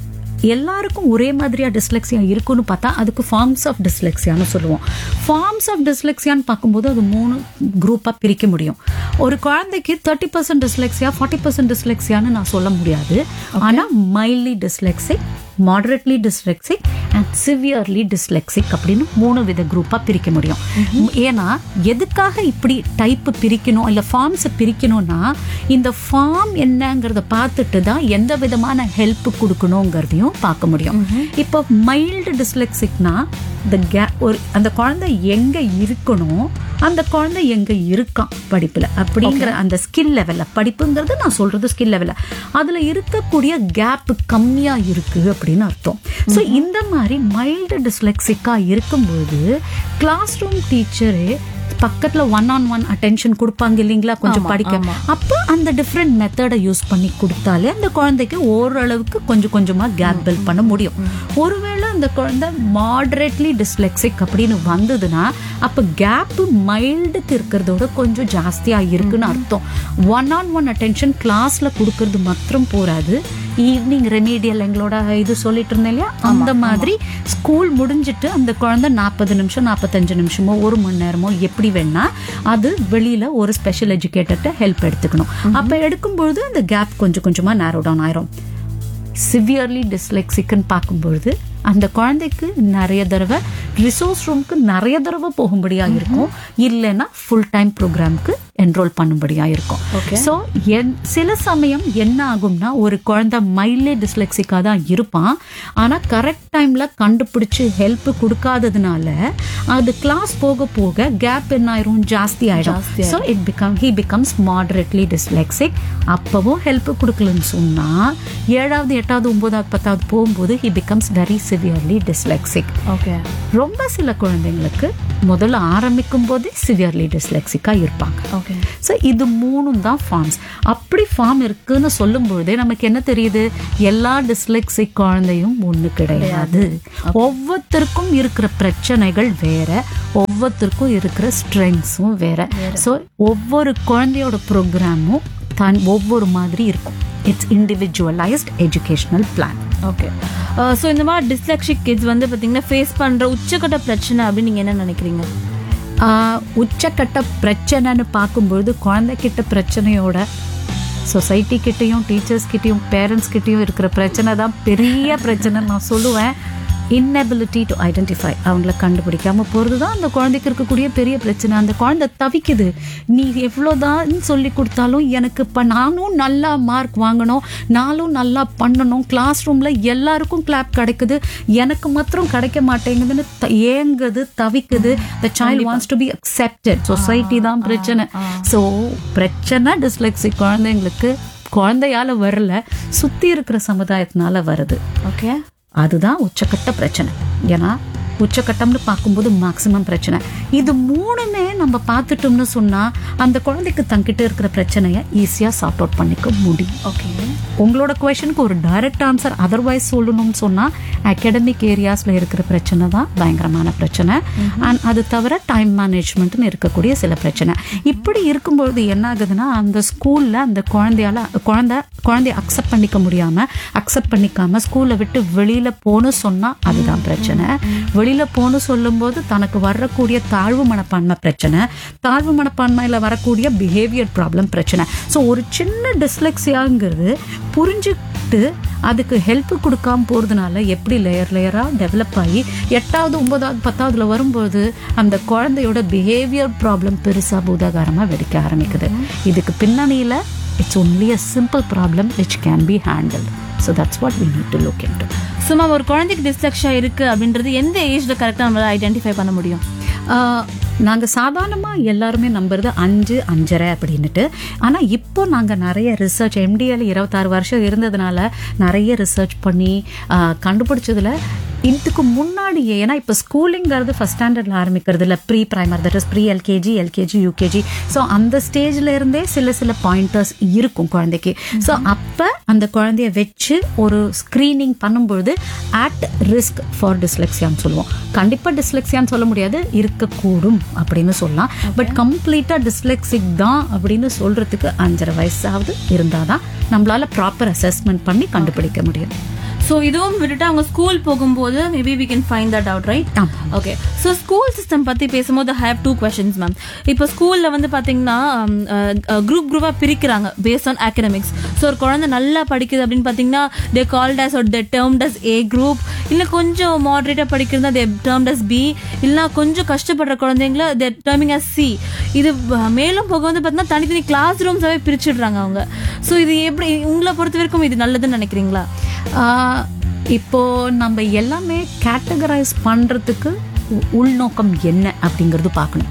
எல்லாருக்கும் ஒரே மாதிரியா டிஸ்லெக்சியா இருக்குன்னு பார்த்தா அதுக்கு ஃபார்ம்ஸ் ஆஃப் டிஸ்லெக்சியான்னு சொல்லுவோம். ஃபார்ம்ஸ் ஆஃப் டிஸ்லெக்சியான்னு பார்க்கும்போது அது மூணு குரூப்பா பிரிக்க முடியும். ஒரு குழந்தைக்கு thirty percent dyslexia forty percent டிஸ்லெக்சியான்னு நான் சொல்ல முடியாது. ஆனா mildly dyslexic, moderately dyslexic and severely dyslexic அப்படின்னு மூணு வித குரூப்பா பிரிக்க முடியும். ஏன்னா எதுக்காக இப்படி டைப் பிரிக்கணும் இல்ல ஃபார்ம்ஸ் பிரிக்கணும்னா இந்த ஃபார்ம் என்னங்கிறத பார்த்துட்டு தான் எந்த விதமான ஹெல்ப் கொடுக்கணுங்கிறதையும் பார்க்க முடியும். இப்போ மைல்டு டிஸ்லெக்சிக்னா இந்த கே ஒரு அந்த குழந்தை எங்க இருக்கணும், அந்த குழந்தை எங்க இருக்கான் படிப்புல அப்படிங்கிற அந்த ஸ்கில் லெவல்ல, படிப்புங்கிறது நான் சொல்றது ஸ்கில் லெவல்ல அதுல இருக்கக்கூடிய கேப் கம்மியா இருக்கு அப்படின்னு அர்த்தம். ஸோ இந்த மாதிரி மைல்டு டிஸ்லெக்சிக்கா இருக்கும்போது கிளாஸ் ரூம் டீச்சரே பக்கத்துல ஒன் ஆன் ஒன் அட்டென்ஷன் கொடுப்பாங்க இல்லைங்களா, கொஞ்சம் படிக்க. அப்ப அந்த டிஃப்ரெண்ட் மெத்தடை யூஸ் பண்ணி கொடுத்தாலே அந்த குழந்தைக்கு ஓரளவுக்கு கொஞ்சம் கொஞ்சமா கேப் பில்ட் பண்ண முடியும். ஒருவேளை அந்த குழந்தை மாடரேட்லி டிஸ்லெக்சிக் அப்படின்னு வந்ததுன்னா அப்ப கேப் மைல்டுக்கு இருக்கிறதோட கொஞ்சம் ஜாஸ்தியா இருக்குன்னு அர்த்தம். ஒன் ஆன் ஒன் அட்டென்ஷன் கிளாஸ்ல கொடுக்கறது மாத்திரம் போராது, ஈவினிங் ரெமீடியல் எங்களோட இது சொல்லிட்டு இருந்தேன் இல்லையா, அந்த மாதிரி ஸ்கூல் முடிஞ்சிட்டு அந்த குழந்தை நாற்பது நிமிஷம் நாற்பத்தஞ்சு நிமிஷமோ ஒரு மணி நேரமோ எப்படி வேணா அது வெளியில ஒரு ஸ்பெஷல் எஜுகேட்டர்கிட்ட ஹெல்ப் எடுத்துக்கணும். அப்ப எடுக்கும்பொழுது அந்த கேப் கொஞ்சம் கொஞ்சமா நேரோ டவுன் ஆயிரும். சிவியர்லி டிஸ்லெக்சிக்னு பார்க்கும்பொழுது அந்த குழந்தைக்கு நிறைய தடவை ரிசோர்ஸ் ரூமுக்கு நிறைய தடவை போகும்படியா இருக்கும், இல்லைன்னா ஃபுல் டைம் ப்ரோக்ராம்க்கு என்ரோல் பண்ணும்படியா இருக்கும். ஸோ சில சமயம் என்ன ஆகும்னா ஒரு குழந்தை மைல்ட்லி டிஸ்லெக்சிக்கா தான் இருப்பான், ஆனா கரெக்ட் டைம்ல கண்டுபிடிச்சு ஹெல்ப் கொடுக்காததுனால அது கிளாஸ் போக போக கேப் என்ன ஆயிரும், ஜாஸ்தி ஆயிடும். So it become he becomes moderately dyslexic. அப்பவும் ஹெல்ப் கொடுக்கலன்னு சொன்னா ஏழாவது எட்டாவது ஒன்பதாவது பத்தாவது போகும்போது he becomes very severely dyslexic. ரொம்ப சில குழந்தைங்களுக்கு முதல்ல ஆரம்பிக்கும் போதே சிவியர்லி டிஸ்லெக்சிக்கா இருப்பாங்க. ஸோ இது மூணும் தான் ஃபார்ம்ஸ். அப்படி ஃபார்ம் இருக்குன்னு சொல்லும் பொழுதே நமக்கு என்ன தெரியுது, எல்லா டிஸ்லெக்சிக் குழந்தையும் ஒண்ணு கிடையாது. ஒவ்வொருத்தருக்கும் இருக்கிற பிரச்சனைகள் வேற, ஒவ்வொருத்தருக்கும் இருக்கிற ஸ்ட்ரெங்ஸும் வேற. ஸோ ஒவ்வொரு குழந்தையோட ப்ரோக்ராமும் தான் ஒவ்வொரு மாதிரி இருக்கும். It's individualised educational plan. Okay. So இந்த மாதிரி டிஸ்லெக்சிக் கிட்ஸ் வந்து பார்த்தீங்கன்னா ஃபேஸ் பண்ணுற உச்சக்கட்ட பிரச்சனை அப்படின்னு நீங்கள் என்ன நினைக்கிறீங்க? உச்சக்கட்ட பிரச்சனைன்னு பார்க்கும்பொழுது குழந்தைகிட்ட பிரச்சனையோட சொசைட்டி கிட்டையும் டீச்சர்ஸ் கிட்டையும் பேரண்ட்ஸ் கிட்டையும் இருக்கிற பிரச்சனை தான் பெரிய பிரச்சனை நான் சொல்லுவேன். inability to identify, அவங்கள கண்டுபிடிக்காம போகிறது தான் அந்த குழந்தைக்கு இருக்கக்கூடிய பெரிய பிரச்சனை. அந்த குழந்தை தவிக்குது, நீ எவ்வளோதான் சொல்லி கொடுத்தாலும் எனக்கு இப்போ நானும் நல்லா மார்க் வாங்கணும், நானும் நல்லா பண்ணணும், கிளாஸ் ரூமில் எல்லாருக்கும் கிளாப் கிடைக்குது, எனக்கு மாத்திரம் கிடைக்க மாட்டேங்குதுன்னு ஏங்குது, தவிக்குது. the child wants to be accepted. Society தான் பிரச்சனை. ஸோ பிரச்சனை டிஸ்லெக்சிக் குழந்தைங்களுக்கு குழந்தையால வரல, சுற்றி இருக்கிற சமுதாயத்தினால வருது. ஓகே, அதுதான் உச்சக்கட்ட பிரச்சனை. ஏன்னா உச்சக்கட்டம்னு பார்க்கும்போது மேக்சிமம் பிரச்சனை இது மூணுமே நம்ம பார்த்துட்டோம்னு சொன்னா அந்த குழந்தைக்கு தங்கிட்ட இருக்கிற பிரச்சனையை ஈஸியா சார்ட் அவுட் பண்ணிக்க முடியும். ஓகே, உங்களோட குவெஷனுக்கு ஒரு டைரக்ட் ஆன்சர் அதர்வைஸ் சொல்லணும்னு சொன்னா அகாடமிக் ஏரியாஸ்ல இருக்கிற பிரச்சனை தான் பயங்கரமான பிரச்சனை. அண்ட் அது தவிர டைம் மேனேஜ்மெண்ட்னு இருக்கக்கூடிய சில பிரச்சனை. இப்படி இருக்கும்பொழுது என்ன ஆகுதுன்னா அந்த ஸ்கூல்ல அந்த குழந்தையால குழந்தை குழந்தைய அக்செப்ட் பண்ணிக்க முடியாம அக்செப்ட் பண்ணிக்காம ஸ்கூலை விட்டு வெளியில போகணும் சொன்னா அதுதான் பிரச்சனை. வெளியில போன்னு சொல்லும் போது தனக்கு வரக்கூடிய தாழ்வு மனப்பான்மை பிரச்சனை, தாழ்வு மனப்பான்மையில வரக்கூடிய பிஹேவியர் ப்ராப்ளம் பிரச்சனை. ஸோ ஒரு சின்ன டிஸ்லெக்சியாங்கிறது புரிஞ்சுக்கிட்டு அதுக்கு ஹெல்ப் கொடுக்காம போறதுனால எப்படி லேயர் லேயரா டெவலப் ஆகி எட்டாவது ஒன்பதாவது பத்தாவதுல வரும்போது அந்த குழந்தையோட பிஹேவியர் ப்ராப்ளம் பெருசா பூதாகாரமா வெடிக்க ஆரம்பிக்குது. இதுக்கு பின்னணியில it's only a simple problem which can be handled. So that's what we need to look into. சும்மா ஒரு குழந்தைக்கு டிஸ்லெக்ஷியா இருக்கு அப்படின்றது எந்த ஏஜ்ல கரெக்டா நம்மளால ஐடென்டிஃபை பண்ண முடியும்? நாங்கள் சாதாரணமாக எல்லாருமே நம்புறது அஞ்சு அஞ்சரை அப்படின்னுட்டு. ஆனால் இப்போ நாங்கள் நிறைய ரிசர்ச் எம்டிஎல் இருபத்தாறு வருஷம் இருந்ததுனால நிறைய ரிசர்ச் பண்ணி கண்டுபிடிச்சதுல இதுக்கு முன்னாடியே, ஏன்னா இப்போ ஸ்கூலிங்கிறது ஃபர்ஸ்ட் ஸ்டாண்டர்ட்ல ஆரம்பிக்கிறது இல்லை, pre primer, that is pre LKG LKG UKG. So அந்த ஸ்டேஜ்ல இருந்தே சில சில பாயிண்டர்ஸ் இருக்கும் குழந்தைக்கு. ஸோ அப்போ அந்த குழந்தைய வச்சு ஒரு ஸ்க்ரீனிங் பண்ணும்பொழுது அட் ரிஸ்க் ஃபார் டிஸ்லெக்சியான்னு சொல்லுவோம். கண்டிப்பாக டிஸ்லெக்சியான்னு சொல்ல முடியாது, இருக்கக்கூடும் அப்படின்னு சொல்லலாம். பட் கம்ப்ளீட்டா டிஸ்லெக்சிக் தான் அப்படின்னு சொல்றதுக்கு அஞ்சரை வயசாவது இருந்தாதான் நம்மளால ப்ராப்பர் அசஸ்மெண்ட் பண்ணி கண்டுபிடிக்க முடியும். ஸோ இதுவும் விட்டுட்டு அவங்க ஸ்கூல் போகும்போது maybe we can find that out right. Okay, so school system பத்தி பேசும்போது I have two questions ma'am. இப்போ ஸ்கூல்ல வந்து பாத்தீங்கன்னா குரூப் குரூப்பா பிரிக்கிறாங்க பேஸ்ட் ஆன் அகடமிக்ஸ். ஸோ ஒரு குழந்தை நல்லா படிக்குது அப்படின்னு பாத்தீங்கன்னா தே called as R they termed as a group, இல்ல கொஞ்சம் மாடரேட்டா படிக்கிறதா தே டேர்ம்ட் அஸ் பி, இல்ல கொஞ்சம் கஷ்டப்படுற குழந்தைங்கள தே டேர்மிங் அஸ் சி. இது மேலும் போக வந்து பாத்தீங்கன்னா தனித்தனி கிளாஸ் ரூம்ஸாவே பிரிச்சுடுறாங்க அவங்க. ஸோ இது எப்படி உங்களை பொறுத்த வரைக்கும் இது நல்லதுன்னு நினைக்கிறீங்களா? இப்போ நம்ம எல்லாமே கேட்டகரைஸ் பண்றதுக்கு உள்நோக்கம் என்ன அப்படிங்கிறது பார்க்கணும்.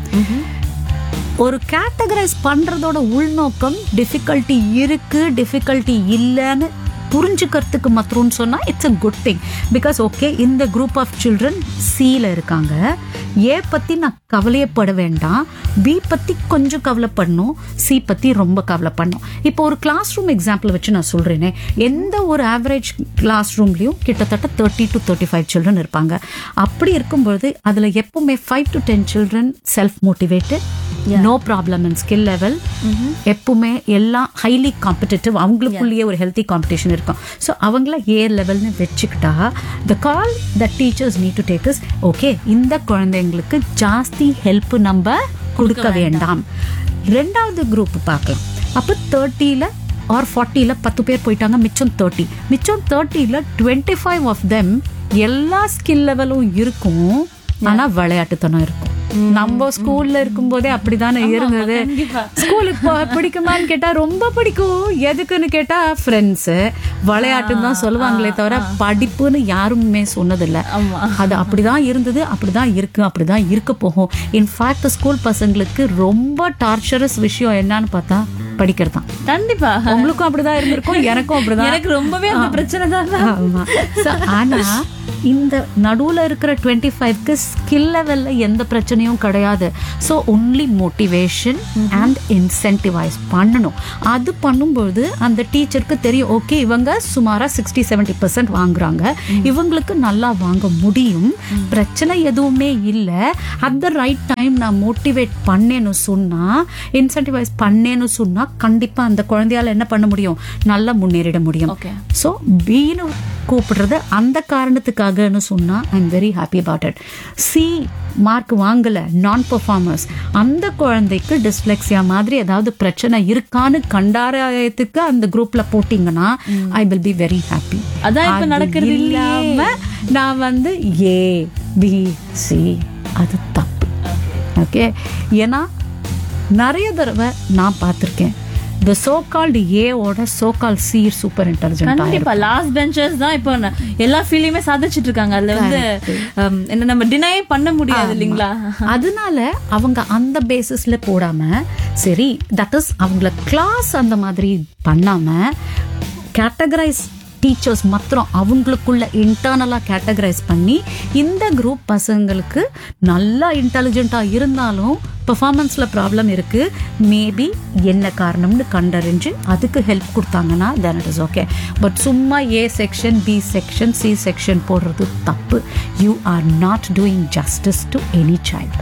ஒரு கேட்டகரைஸ் பண்றதோட உள்நோக்கம் டிஃபிகல்ட்டி இருக்கு டிஃபிகல்ட்டி இல்லைன்னு புரிஞ்சுக்கிறதுக்கு மாத்திரம்னு சொன்னா it's a good thing. Because okay, இந்த குரூப் ஆஃப் சில்ட்ரன் சில இருக்காங்க, ஏ பத்தி நான் கவலையப்பட வேண்டாம், பி பத்தி கொஞ்சம் கவலைப்படணும், சி பத்தி ரொம்ப கவலைப்படணும். இப்போ ஒரு கிளாஸ் ரூம் எக்ஸாம்பிள் வச்சு நான் சொல்றேனே, எந்த ஒரு ஆவரேஜ் கிளாஸ் ரூம்லயும் கிட்டத்தட்ட thirty to thirty five children இருப்பாங்க. அப்படி இருக்கும்பொழுது அதுல எப்பவுமே five to ten children self motivated, no problem in skill level, எப்பவுமே எல்லாம் ஹைலி காம்படிட்டிவ், அவங்களுக்குள்ளேயே ஒரு ஹெல்த்தி காம்படிஷன் இருக்கும். ஸோ அவங்கள ஏ லெவல்னு வச்சுக்கிட்டா த கால் the teachers need to take is okay, இந்த குழந்தைங்களுக்கு ஜாஸ்தி ஹெல்ப் நம்ம கொடுக்க வேண்டாம். ரெண்டாவது குரூப் பார்க்கலாம். அப்போ தேர்ட்டியில ஆர் ஃபார்ட்டியில பத்து பேர் போயிட்டாங்க, மிச்சம் தேர்ட்டி. மிச்சம் தேர்ட்டியில டுவெண்ட்டி ஃபைவ் ஆஃப் தெம் எல்லா ஸ்கில் லெவலும் இருக்கும், ஆனா விளையாட்டுத்தனம் இருக்கும். நம்ம ஸ்கூல்ல இருக்கும் போதே அப்படித்தானே இருந்தது. ஸ்கூலுக்கு பிடிக்குமான்னு கேட்டா ரொம்ப பிடிக்கும், எதுக்குன்னு கேட்டா ஃப்ரெண்ட்ஸ் விளையாட்டுன்னு தான் சொல்லுவாங்களே தவிர படிப்புன்னு யாருமே சொன்னதில்லை. அது அப்படிதான் இருந்தது, அப்படிதான் இருக்கு, அப்படிதான் இருக்க போகும். இன்ஃபேக்ட் ஸ்கூல் பசங்களுக்கு ரொம்ப டார்ச்சரஸ் விஷயம் என்னன்னு பார்த்தா படிக்கிறது தான். கண்டிப்பா உங்களுக்கும் அப்படிதான் இருந்திருக்கும், எனக்கும் அப்படிதான். எனக்கு ரொம்பவே அந்த பிரச்சனை தான். ஆனா இந்த நடுவுல இருக்கிற டுவெண்ட்டி ஃபைவ்க்கு ஸ்கில் லெவல்ல எந்த பிரச்சனையும் கிடையாது. So only motivation and incentivise பண்ணணும். அது பண்ணும்போது அந்த டீச்சருக்கு தெரியும், ஓகே இவங்க சுமாரா சிக்ஸ்டி செவன்டி பர்சன்ட் வாங்குறாங்க, இவங்களுக்கு நல்லா வாங்க முடியும், பிரச்சனை எதுவுமே இல்லை. அட் த ரைட் டைம் நான் மோட்டிவேட் பண்ணேன்னு சொன்னா, இன்சென்டிவைஸ் பண்ணேன்னு சொன்னா கண்டிப்பா அந்த குழந்தையால என்ன பண்ண முடியும், நல்லா முன்னேறிட முடியும். ஸோ பீனு கூப்பிடுறது அந்த காரணத்துக்காகன்னு சொன்னா I am very happy about it. C mark வாங்கல, நான் பெர்ஃபார்மர்ஸ், அந்த குழந்தைக்கு டிஸ்லெக்சியா மாதிரி ஏதாவது பிரச்சனை இருக்கான்னு கண்டாராயத்துக்கு அந்த குரூப்ல போட்டீங்கன்னா I will be very happy. அதான் இப்ப நடக்கிறது இல்லாம நான் வந்து ஏ பி சி அது தப்பு. ஓகே, ஏன்னா நிறைய தடவை நான் பார்த்திருக்கேன் the so called A ஓட so called C super intelligent. கண்டிப்பா லாஸ்ட் பெஞ்சர்ஸ் தான் இப்போ எல்லா ஃபீல்ட்லயுமே சாதிச்சிட்டு இருக்காங்க. அதுல வந்து என்ன நம்ம டினை பண்ண முடியாது இல்லைங்களா? அதனால அவங்க அந்த பேசிஸ்ல போடாம சரி தட் இஸ் அவங்கள கிளாஸ் அந்த மாதிரி பண்ணாம கேட்டகரைஸ் டீச்சர்ஸ் மாத்திரம் அவங்களுக்குள்ள இன்டர்னலா கேட்டகரைஸ் பண்ணி இந்த குரூப் பசங்களுக்கு நல்லா இன்டெலிஜென்ட்டா இருந்தாலும் பெர்ஃபார்மன்ஸ்ல ப்ராப்ளம் இருக்கு, மேபி என்ன காரணம்னு கண்டறிஞ்சு அதுக்கு ஹெல்ப் கொடுத்தாங்கன்னா then it is okay. But சும்மா A section B section C section போடுறது தப்பு. You are not doing justice to any child.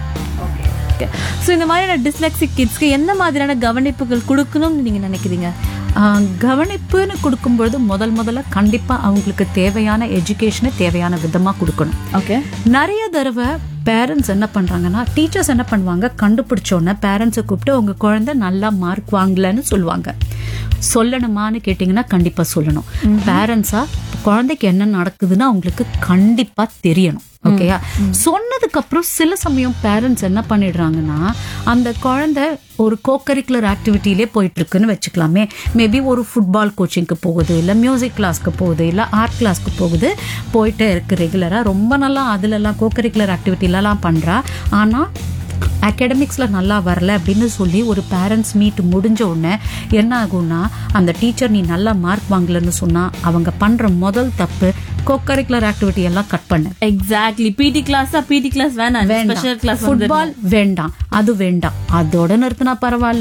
So இந்த மாதிரியான டிஸ்லெக்சிக் கிட்ஸ்க்கு எந்த மாதிரியான கவனிப்புகள் கொடுக்கணும்னு நீங்க நினைக்கிறீங்க? கவனிப்புன்னு கொடுக்கும்பொழுது முதல் முதல்ல கண்டிப்பா அவங்களுக்கு தேவையான எஜுகேஷனை தேவையான விதமா கொடுக்கணும். ஓகே, நிறைய தடவை பேரண்ட்ஸ் என்ன பண்றாங்கன்னா, டீச்சர்ஸ் என்ன பண்ணுவாங்க, கண்டுபிடிச்சோன்னே பேரண்ட்ஸை கூப்பிட்டு உங்க குழந்தை நல்லா மார்க் வாங்கலன்னு சொல்லுவாங்க. சொல்லணுமான்னு கேட்டீங்கன்னா கண்டிப்பா சொல்லணும். பேரண்ட்ஸா குழந்தைக்கு என்ன நடக்குதுன்னு அவங்களுக்கு கண்டிப்பா தெரியணும். ஓகேயா? சொன்னதுக்கு அப்புறம் சில சமயம் பேரண்ட்ஸ் என்ன பண்ணிடுறாங்கன்னா, அந்த குழந்தை ஒரு கோகரிக்குலர் ஆக்டிவிட்டிலே போயிட்டு இருக்குன்னு வச்சுக்கலாமே, மேபி ஒரு ஃபுட்பால் கோச்சிங்க்கு போகுது, இல்லை மியூசிக் கிளாஸ்க்கு போகுது, இல்லை ஆர்ட் கிளாஸ்க்கு போகுது, போயிட்டே இருக்கு ரெகுலராக, ரொம்ப நல்லா அதுலலாம் கோகரிக்குலர் ஆக்டிவிட்டிலலாம் பண்ணுறா. ஆனால் அகாடமிக்ஸ்ல நல்லா வரல அப்படின்னு சொல்லி ஒரு பேரண்ட்ஸ் மீட் முடிஞ்ச உடனே என்ன ஆகும்னா, அந்த டீச்சர் நீ நல்லா மார்க் வாங்கலன்னு சொன்னா அவங்க பண்ற முதல் தப்பு கோகரிக்குலர் ஆக்டிவிட்டி எல்லாம் கட் பண்ணு. எக்ஸாக்ட்லி. பிடி கிளாஸ் பிடி கிளாஸ் வேணாம், ஸ்பெஷல் கிளாஸ், ஃபுட்பால் வேண்டாம், அது வேண்டாம், அதோட நிறுத்தினா பரவாயில்ல,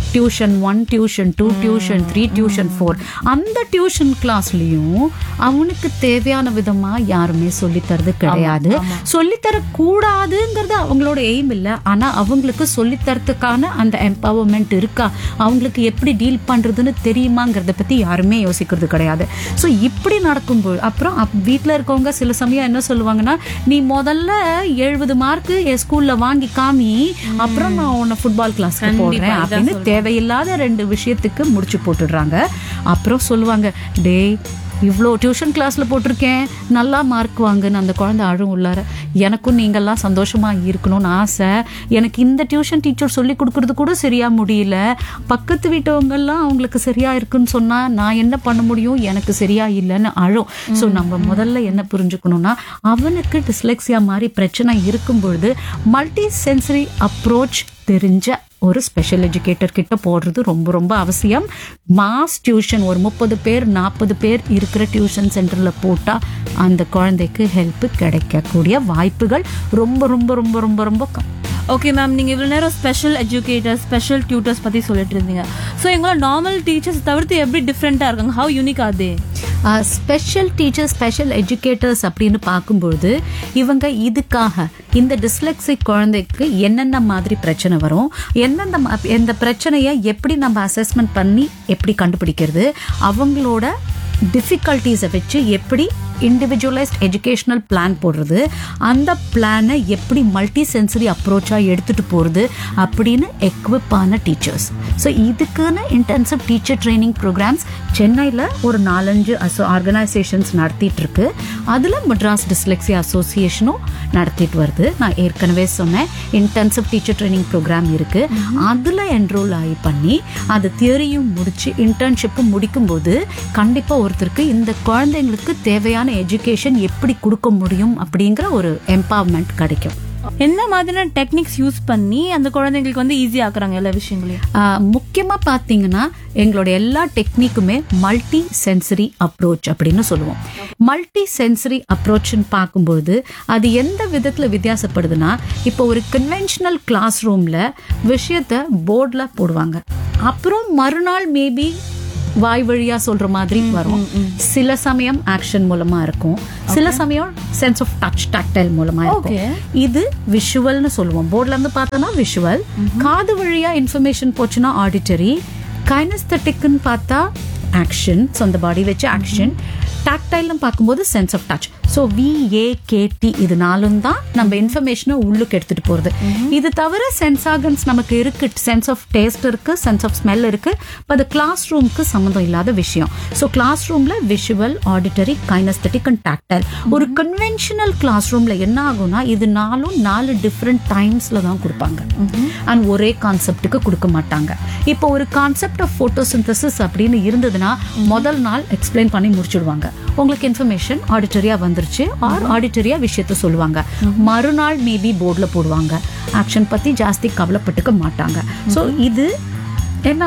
tuition one tuition two tuition three tuition four அந்த டியூஷன் கிளாஸ்லயும் அவனுக்கு தேவையான விதமா யாருமே சொல்லித்தரது கிடையாது. சொல்லித்தர கூடாதுங்கிறது அவங்களோட எய்ம் இல்லை. ஆனா அவங்களுக்கு சொல்லித்தரத்துக்கான அந்த எம்பவர்மெண்ட் இருக்கா, அவங்களுக்கு எப்படி டீல் பண்றதுன்னு தெரியுமாங்கிறத பத்தி யாருமே யோசிக்கிறது கிடையாது. ஸோ இப்படி நடக்கும்போது அப்புறம் வீட்டில் இருக்கவங்க சில சமயம் என்ன சொல்லுவாங்கன்னா, நீ முதல்ல எழுபது மார்க் என் ஸ்கூல்ல வாங்கி காமி, அப்புறம் நான் உன்னை ஃபுட்பால் கிளாஸ்க்கு போடுறேன் அப்படின்னு தேவையில்லாத ரெண்டு விஷயத்துக்கு முடிச்சு போட்டுடுறாங்க. அப்புறம் சொல்லுவாங்க, டேய் இவ்வளோ டியூஷன் கிளாஸ்ல போட்டிருக்கேன், நல்லா மார்க் வாங்குன்னு அந்த குழந்தை அழும் உள்ளார. எனக்கும் நீங்கள்லாம் சந்தோஷமா இருக்கணும்னு ஆசை, எனக்கு இந்த டியூஷன் டீச்சர் சொல்லி கொடுக்கறது கூட சரியா முடியல, பக்கத்து வீட்டவங்கெல்லாம் அவங்களுக்கு சரியா இருக்குன்னு சொன்னா நான் என்ன பண்ண முடியும், எனக்கு சரியா இல்லைன்னு அழும். ஸோ நம்ம முதல்ல என்ன புரிஞ்சுக்கணும்னா, அவனுக்கு டிஸ்லெக்சியா மாதிரி பிரச்சனை இருக்கும் பொழுது மல்டி சென்சரி அப்ரோச் தெரிஞ்ச ஒரு ஸ்பெஷல் எஜுகேட்டர் கிட்ட போடுறது ரொம்ப ரொம்ப அவசியம். மாஸ் டியூஷன் ஒரு முப்பது பேர் நாற்பது பேர் இருக்கிற டியூஷன் சென்டர்ல போட்டா அந்த குழந்தைக்கு ஹெல்ப் கிடைக்கக்கூடிய வாய்ப்புகள் ரொம்ப ரொம்ப ரொம்ப ரொம்ப ரொம்ப கம். ஓகே மேம், நீங்கள் இவ்வளோ நேரம் ஸ்பெஷல் எஜுகேட்டர்ஸ் ஸ்பெஷல் டியூட்டர்ஸ் பற்றி சொல்லிட்டு இருந்தீங்க. ஸோ எங்களோட நார்மல் டீச்சர்ஸ் தவிர்த்து எப்படி டிஃப்ரெண்ட்டாக இருக்காங்க? How unique R they? Special teachers special educators அப்படின்னு பார்க்கும்போது இவங்க இதுக்காக இந்த டிஸ்லெக்சிக் குழந்தைக்கு என்னென்ன மாதிரி பிரச்சனை வரும், எந்தெந்த எந்த பிரச்சனையை எப்படி நம்ம அசஸ்மெண்ட் பண்ணி எப்படி கண்டுபிடிக்கிறது, அவங்களோட டிஃபிகல்ட்டிஸை வச்சு எப்படி இண்டிவிஜுவலைஸ்ட் எஜுகேஷனல் பிளான் போடுறது, அந்த பிளானை எப்படி மல்டி சென்சரி அப்ரோச்சாக எடுத்துகிட்டு போகிறது அப்படின்னு எக்விப் ஆன டீச்சர்ஸ். ஸோ இதுக்குன்னு இன்டென்சிவ் டீச்சர் ட்ரைனிங் ப்ரோக்ராம்ஸ் சென்னையில் ஒரு நாலஞ்சு அசோ ஆர்கனைசேஷன்ஸ் நடத்திட்டு இருக்கு. அதில் மெட்ராஸ் டிஸ்லெக்ஸியா அசோசியேஷனும் நடத்திட்டு வருது. நான் ஏற்கனவே சொன்னேன் இன்டென்சிவ் டீச்சர் ட்ரைனிங் ப்ரோக்ராம் இருக்கு. அதில் என்ரோல் ஆகி பண்ணி அது தியரியும் முடிச்சு இன்டர்ன்ஷிப்பும் முடிக்கும்போது கண்டிப்பாக ஒருத்தருக்கு இந்த குழந்தைங்களுக்கு தேவையான எஜுகேஷன் எப்படி கொடுக்க முடியும் அப்படிங்கிற ஒரு எம்பவர்மெண்ட் கிடைக்கும். என்ன மாதிரியான டெக்னிக்ஸ் யூஸ் பண்ணி அந்த குழந்தைங்களுக்கு வந்து ஈஸி ஆக்குறாங்க எல்லா விஷயங்களையும்? முக்கியமா பாத்தீங்கன்னா எங்களோட எல்லா டெக்னிக்குமே மல்டி சென்சரி அப்ரோச் அப்படின்னு சொல்லுவோம். மல்டி சென்சரி அப்ரோச்னு பார்க்கும்போது அது எந்த விதத்துல வித்தியாசப்படுதுன்னா, இப்போ ஒரு கன்வென்ஷனல் கிளாஸ் ரூம்ல விஷயத்த போர்ட்ல போடுவாங்க, அப்புறம் மறுநாள் மேபி வாய் வழியா சொல்ற மாதிரி வரும். சில சமயம் ஆக்ஷன் மூலமா இருக்கும், சில சமயம் சென்ஸ் ஆஃப் டச் டாக்டைல் மூலமா இருக்கும். இது விஷுவல்னு சொல்லுவோம். போர்ட்ல இருந்து பார்த்தோம்னா விஷுவல், காது வழியா இன்ஃபர்மேஷன் போச்சுன்னா ஆடிட்டரி, கைனஸ்தட்டிக்னு பார்த்தா ஆக்ஷன், சொந்த பாடி வச்சு ஆக்ஷன், டாக்டைல்னு பார்க்கும்போது sense of touch. So V A K D இது நாலும் தான் நம்ம இன்ஃபர்மேஷனை உள்ளுக்கு எடுத்துட்டு போறது. இது தவிர சென்ஸ் ஆர்கன்ஸ் நமக்கு இருக்கு, சென்ஸ் ஆஃப் டேஸ்ட் இருக்கு, சென்ஸ் ஆஃப் ஸ்மெல் இருக்கு. அது கிளாஸ் ரூமுக்கு சம்மந்தம் இல்லாத விஷயம். ஸோ கிளாஸ் ரூம்ல visual, auditory, kinaesthetic and tactile. ஒரு கன்வென்ஷனல் கிளாஸ் ரூம்ல என்ன ஆகும்னா இது நாலும் நாலு டிஃப்ரெண்ட் டைம்ஸ்ல தான் கொடுப்பாங்க அண்ட் ஒரே கான்செப்டுக்கு கொடுக்க மாட்டாங்க. இப்போ ஒரு கான்செப்ட் ஆஃப் போட்டோசிந்தசிஸ் அப்படின்னு இருந்ததுன்னா முதல் நாள் எக்ஸ்பிளைன் பண்ணி முடிச்சிடுவாங்க. உங்களுக்கு இன்ஃபர்மேஷன் ஆடிட்டரியா வந்துருச்சு ஆர் ஆடிட்டரியா விஷயத்த சொல்லுவாங்க. மறுநாள் மேபி போர்ட்ல போடுவாங்க. ஆக்ஷன் பத்தி ஜாஸ்தி கவலைப்பட்டுக்க மாட்டாங்க. ஸோ இது ஏன்னா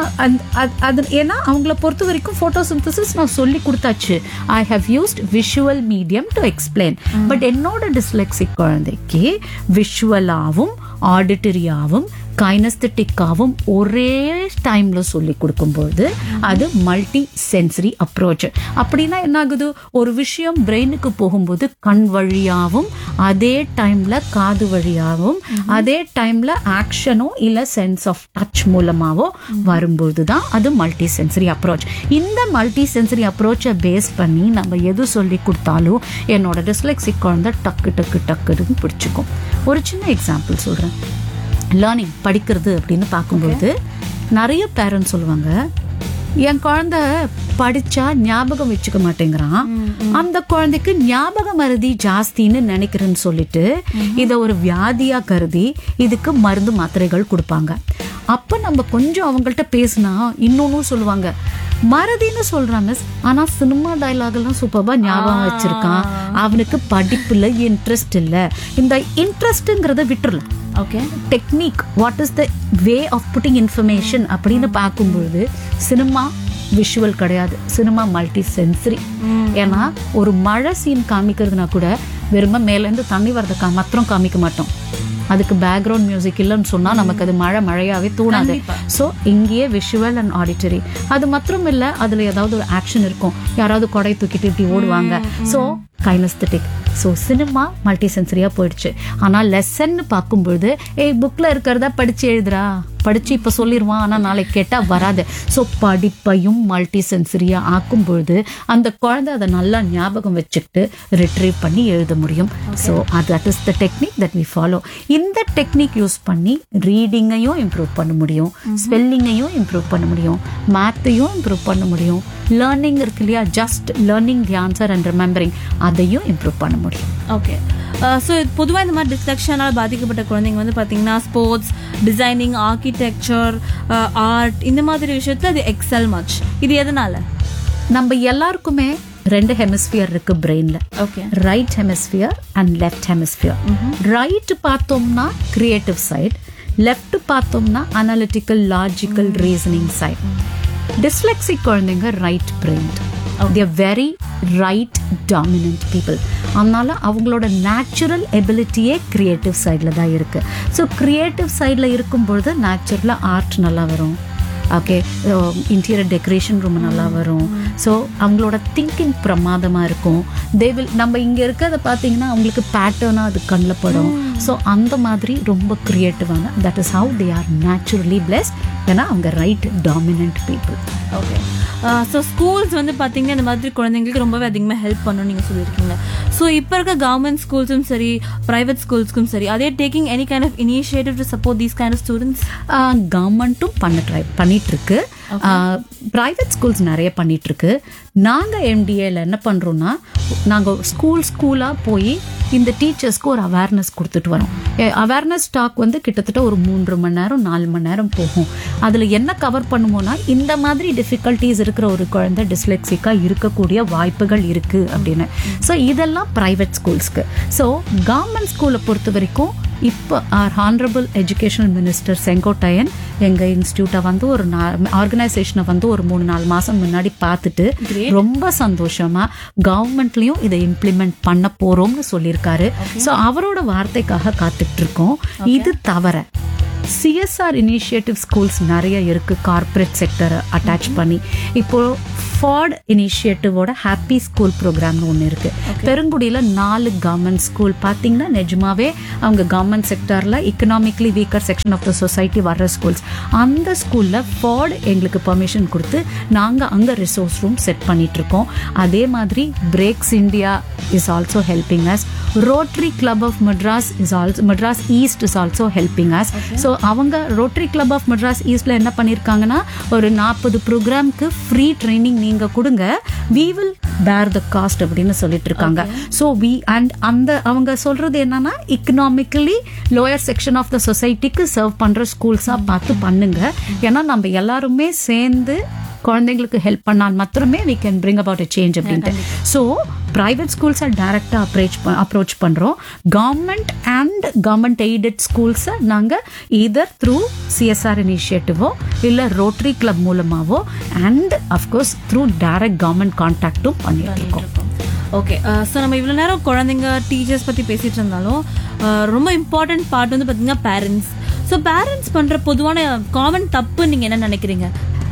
அது ஏன்னா அவங்கள பொறுத்த வரைக்கும் போட்டோசிந்தசிஸ் நான் சொல்லி கொடுத்தாச்சு. I have used visual medium to explain. But என்னோட டிஸ்லெக்சிக் குழந்தைக்கு விஷுவலாகவும் ஆடிட்டரியாவும் கைனஸ்தட்டிக்காவும் ஒரே டைம்ல சொல்லி கொடுக்கும்போது அது மல்டி சென்சரி அப்ரோச். அப்படின்னா என்ன ஆகுது, ஒரு விஷயம் பிரெயினுக்கு போகும்போது கண் வழியாவும் அதே டைம்ல காது வழியாவும் அதே டைம்ல ஆக்ஷனோ இல்ல சென்ஸ் ஆஃப் டச் மூலமாவோ வரும்போது தான் அது மல்டி சென்சரி அப்ரோச். இந்த மல்டி சென்சரி அப்ரோச்சை பேஸ் பண்ணி நம்ம எது சொல்லி கொடுத்தாலும் என்னோட டிஸ்லெக்சிக் குழந்தை டக்கு டக்கு டக்குன்னு பிடிச்சிக்கும். ஒரு சின்ன எக்ஸாம்பிள் சொல்றேன். லேர்னிங் படிக்கிறது அப்படின்னு பார்க்கும்போது நிறைய பேரண்ட்ஸ் சொல்லுவாங்க, என் குழந்தை படிச்சா ஞாபகம் வச்சுக்க மாட்டேங்கிறான், அந்த குழந்தைக்கு ஞாபக மறதி ஜாஸ்தின்னு நினைக்கிறேன்னு சொல்லிட்டு இதை ஒரு வியாதியா கருதி இதுக்கு மருந்து மாத்திரைகள் கொடுப்பாங்க. அப்ப நம்ம கொஞ்சம் அவங்கள்ட்ட பேசினா இன்னொன்னும் சொல்லுவாங்க, மறதின்னு சொல்றான் மிஸ், ஆனா சினிமா டைலாக் எல்லாம் சூப்பர்பா ஞாபகம் வச்சிருக்கான், அவனுக்கு படிப்புல இன்ட்ரெஸ்ட் இல்ல. இந்த இன்ட்ரெஸ்ட்ங்கிறத விட்டுறலாம். Okay, technique, what is the way of pudding information அப்படின்னு பார்க்கும்போது சினிமா விஷுவல் கிடையாது, சினிமா மல்டி சென்சரி. ஏன்னா ஒரு மழை சீன் காமிக்கிறதுனா கூட வெறும மேலேருந்து தண்ணி வரத மாத்திரம் காமிக்க மாட்டோம். அதுக்கு பேக்ரவுண்ட் மியூசிக் இல்லைன்னு சொன்னா நமக்கு அது மழை மழையாவே தோணாது. ஸோ இங்கேயே விஷுவல் அண்ட் ஆடிட்டரி. அது மாத்திரம் இல்லை, அதுல ஏதாவது ஒரு ஆக்ஷன் இருக்கும், யாராவது கொடை தூக்கிட்டு இப்படி ஓடுவாங்க. So kinaesthetic. So cinema multi சென்சரியா போயிடுச்சு. ஆனால் லெசன்னு பார்க்கும்பொழுது ஏய் புக்ல இருக்கிறதா படிச்சு எழுதுறா, படிச்சு இப்ப சொல்லிடுவான், ஆனா நாளைக்கு கேட்டா வராது. ஸோ படிப்பையும் மல்டி சென்சரியா ஆக்கும் பொழுது அந்த குழந்தை அதை நல்லா ஞாபகம் வச்சுக்கிட்டு ரிட்ரீவ் பண்ணி எழுத முடியும். So that is the technique that we follow. இந்த டெக்னிக் யூஸ் பண்ணி ரீடிங்கையும் இம்ப்ரூவ் பண்ண முடியும், ஸ்பெல்லிங்கையும் இம்ப்ரூவ் பண்ண முடியும், மேத்தையும் இம்ப்ரூவ் பண்ண முடியும். லேர்னிங் இருக்கு இல்லையா, just learning the answer and remembering, அதையும் இம்ப்ரூவ் பண்ண முடியும். ஓகே. ஸோ பொதுவாக இந்த மாதிரி டிஸ்ட்ரக்ஷனால் பாதிக்கப்பட்ட குழந்தைங்க வந்து பார்த்தீங்கன்னா ஸ்போர்ட்ஸ், டிசைனிங், ஆர்கிடெக்சர், ஆர்ட் இந்த மாதிரி விஷயத்தில் அது எக்ஸல் மச். இது எதனால? நம்ம எல்லாருக்குமே ரெண்டு ஹெமிஸ்பியர் இருக்கு பிரெயின்ல. Okay. Right hemisphere and left hemisphere. Right பார்த்தோம்னா கிரியேட்டிவ் சைட், லெஃப்ட் பார்த்தோம்னா analytical logical reasoning side. Dyslexic குழந்தைங்க right brain. they are very right dominant people. அதனால அவங்களோட நேச்சுரல் எபிலிட்டியே கிரியேட்டிவ் சைடில் தான் இருக்கு. ஸோ கிரியேட்டிவ் சைடில் இருக்கும்பொழுது நேச்சுரலாக ஆர்ட் நல்லா வரும். ஓகே, இன்டீரியர் டெக்கரேஷன் ரொம்ப நல்லா வரும். ஸோ அவங்களோட திங்கிங் பிரமாதமாக இருக்கும். தே வில் நம்ம இங்கே இருக்கிறத பார்த்தீங்கன்னா அவங்களுக்கு பேட்டர்னாக அது கண்ணில் படும். ஸோ அந்த மாதிரி ரொம்ப க்ரியேட்டிவான, that is how they are naturally blessed. ஏன்னா அவங்க right dominant people. Okay. So schools வந்து பார்த்தீங்கன்னா இந்த மாதிரி குழந்தைங்களுக்கு ரொம்பவே அதிகமாக ஹெல்ப் பண்ணணும்னு நீங்கள் சொல்லியிருக்கீங்க. ஸோ இப்போ இருக்க கவர்மெண்ட் ஸ்கூல்ஸும் சரி, ப்ரைவேட் ஸ்கூல்ஸ்க்கும் சரி, அதே taking any kind of initiative to support these kind of students? கவர்மெண்ட்டும் பண்ண ட்ரை பண்ணிட்டு இருக்கு. ப்ரைவேட் ஸ்கூல்ஸ் நிறைய பண்ணிட்டு இருக்கு. நாங்கள் எம்டிஏல என்ன பண்றோம்னா, நாங்கள் ஸ்கூல் ஸ்கூலாக போய் இந்த டீச்சர்ஸ்க்கு ஒரு அவேர்னஸ் கொடுத்துட்டு வரோம். அவேர்னஸ் டாக் வந்து கிட்டத்தட்ட ஒரு மூன்று மணி நேரம் நாலு மணி நேரம் போகும். அதில் என்ன கவர் பண்ணுவோம்னா, இந்த மாதிரி டிஃபிகல்ட்டிஸ் இருக்கிற ஒரு குழந்தை டிஸ்லெக்சிக்காக இருக்கக்கூடிய வாய்ப்புகள் இருக்குது அப்படின்னு. ஸோ இதெல்லாம் ப்ரைவேட் ஸ்கூல்ஸ்க்கு. ஸோ கவர்மெண்ட் ஸ்கூலை பொறுத்த வரைக்கும் இப்போ R honourable educational minister Sengottaiyan எங்கள் இன்ஸ்டியூட்டை வந்து ஒரு ஆர்கனைசேஷனை வந்து ஒரு மூணு நாலு மாதம் முன்னாடி பார்த்துட்டு ரொம்ப சந்தோஷமா கவர்மெண்ட்லயும் இதை இம்ப்ளிமெண்ட் பண்ண போறோம்னு சொல்லியிருக்காரு. ஸோ அவரோட வார்த்தைக்காக காத்துட்டு இருக்கோம். இது தவிர சிஎஸ்ஆர் இனிஷியேட்டிவ் ஸ்கூல்ஸ் நிறைய இருக்கு, கார்பரேட் செக்டரை அட்டாச் பண்ணி. இப்போ ஃபார்ட் இனிஷியேட்டிவோட ஹாப்பி ஸ்கூல் ப்ரோக்ராம்னு ஒன்று இருக்கு. பெருங்குடியில் நாலு கவர்மெண்ட் ஸ்கூல் பார்த்தீங்கன்னா நிஜமாவே அவங்க government செக்டர்ல economically weaker section of the society வர்ற ஸ்கூல்ஸ். அந்த ஸ்கூல்ல ஃபார்ட் எங்களுக்கு பெர்மிஷன் கொடுத்து நாங்கள் அங்கே ரிசோர்ஸ் ரூம் செட் பண்ணிட்டு இருக்கோம். அதே மாதிரி breaks India is also helping as. Rotary club of Madras is also Madras east is also helping as. So அவங்க ரோட்டரி கிளப் ஆஃப் மெட்ராஸ் ஈஸ்ட்ல என்ன பண்ணியிருக்காங்கன்னா, ஒரு நாற்பது ப்ரோக்ராம்க்கு ஃப்ரீ ட்ரைனிங் நீங்க கொடுங்க, we will bear the cost அப்படின்னு சொல்லிட்டு இருக்காங்க. ஸோ வி அண்ட் அந்த அவங்க சொல்றது என்னன்னா, economically lower section of the சொசைட்டிக்கு சர்வ் பண்ற ஸ்கூல்ஸா பார்த்து பண்ணுங்க. ஏன்னா நம்ம எல்லாருமே சேர்ந்து குழந்தைங்களுக்கு ஹெல்ப் பண்ணால் மாத்திரமே we can bring about a change அப்படின்ட்டு. ஸோ ப்ரைவேட் ஸ்கூல்ஸை டைரக்டாக அப்ரோச் அப்ரோச் பண்ணுறோம். கவர்மெண்ட் அண்ட் கவர்மெண்ட் எய்டட் ஸ்கூல்ஸை நாங்கள் ஈதர் த்ரூ சிஎஸ்ஆர் இனிஷியேட்டிவோ இல்லை ரோட்டரி கிளப் மூலமாகவோ and of course through direct government கான்டாக்டும் பண்ணிட்டு இருக்கோம். ஓகே. ஸோ நம்ம இவ்வளோ நேரம் குழந்தைங்க டீச்சர்ஸ் பற்றி பேசிகிட்டு இருந்தாலும் ரொம்ப இம்பார்ட்டன்ட் பார்ட் வந்து பார்த்தீங்கன்னா பேரண்ட்ஸ். ஸோ பேரண்ட்ஸ் பண்ணுற பொதுவான காமன் தப்பு நீங்கள் என்ன நினைக்கிறீங்க?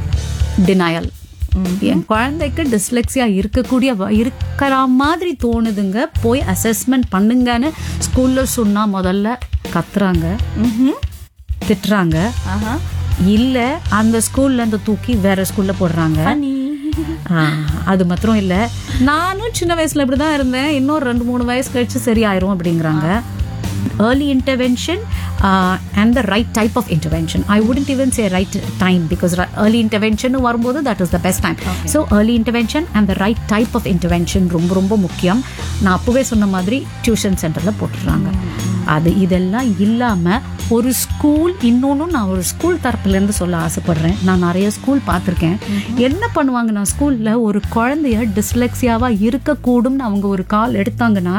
டினையல். என் குழந்தைக்கு டிஸ்லெக்சியா இருக்கக்கூடிய இருக்கிற மாதிரி தோணுதுங்க, போய் அசஸ்மெண்ட் பண்ணுங்கன்னு ஸ்கூல்ல சொன்னா முதல்ல கத்துறாங்க, திட்டுறாங்க. இல்ல அந்த ஸ்கூல்ல இருந்து தூக்கி வேற ஸ்கூல்ல போடுறாங்க. அது மாத்திரம் இல்ல, நானும் சின்ன வயசுல இப்படிதான் இருந்தேன், இன்னும் ரெண்டு மூணு வயசு கழிச்சு சரியாயிரும் அப்படிங்கிறாங்க. Early intervention uh, and the right type of intervention. I wouldn't even say right time, because early intervention வரும்போது that is the best time. Okay. So early intervention and the right type of intervention ரொம்ப ரொம்ப முக்கியம். நான் அப்பவே சொன்ன மாதிரி டியூஷன் சென்டர்ல போட்டுறாங்க. அது இதெல்லாம் இல்லாம ஒரு ஸ்கூல், இன்னொன்னு நான் ஒரு ஸ்கூல் தரப்புல இருந்து சொல்ல ஆசைப்படுறேன். நான் நிறைய ஸ்கூல் பார்த்திருக்கேன். என்ன பண்ணுவாங்க, நான் ஸ்கூல்ல ஒரு குழந்தைய டிஸ்லெக்சியாவா இருக்கக்கூடும்னு அவங்க ஒரு கால் எடுத்தாங்கன்னா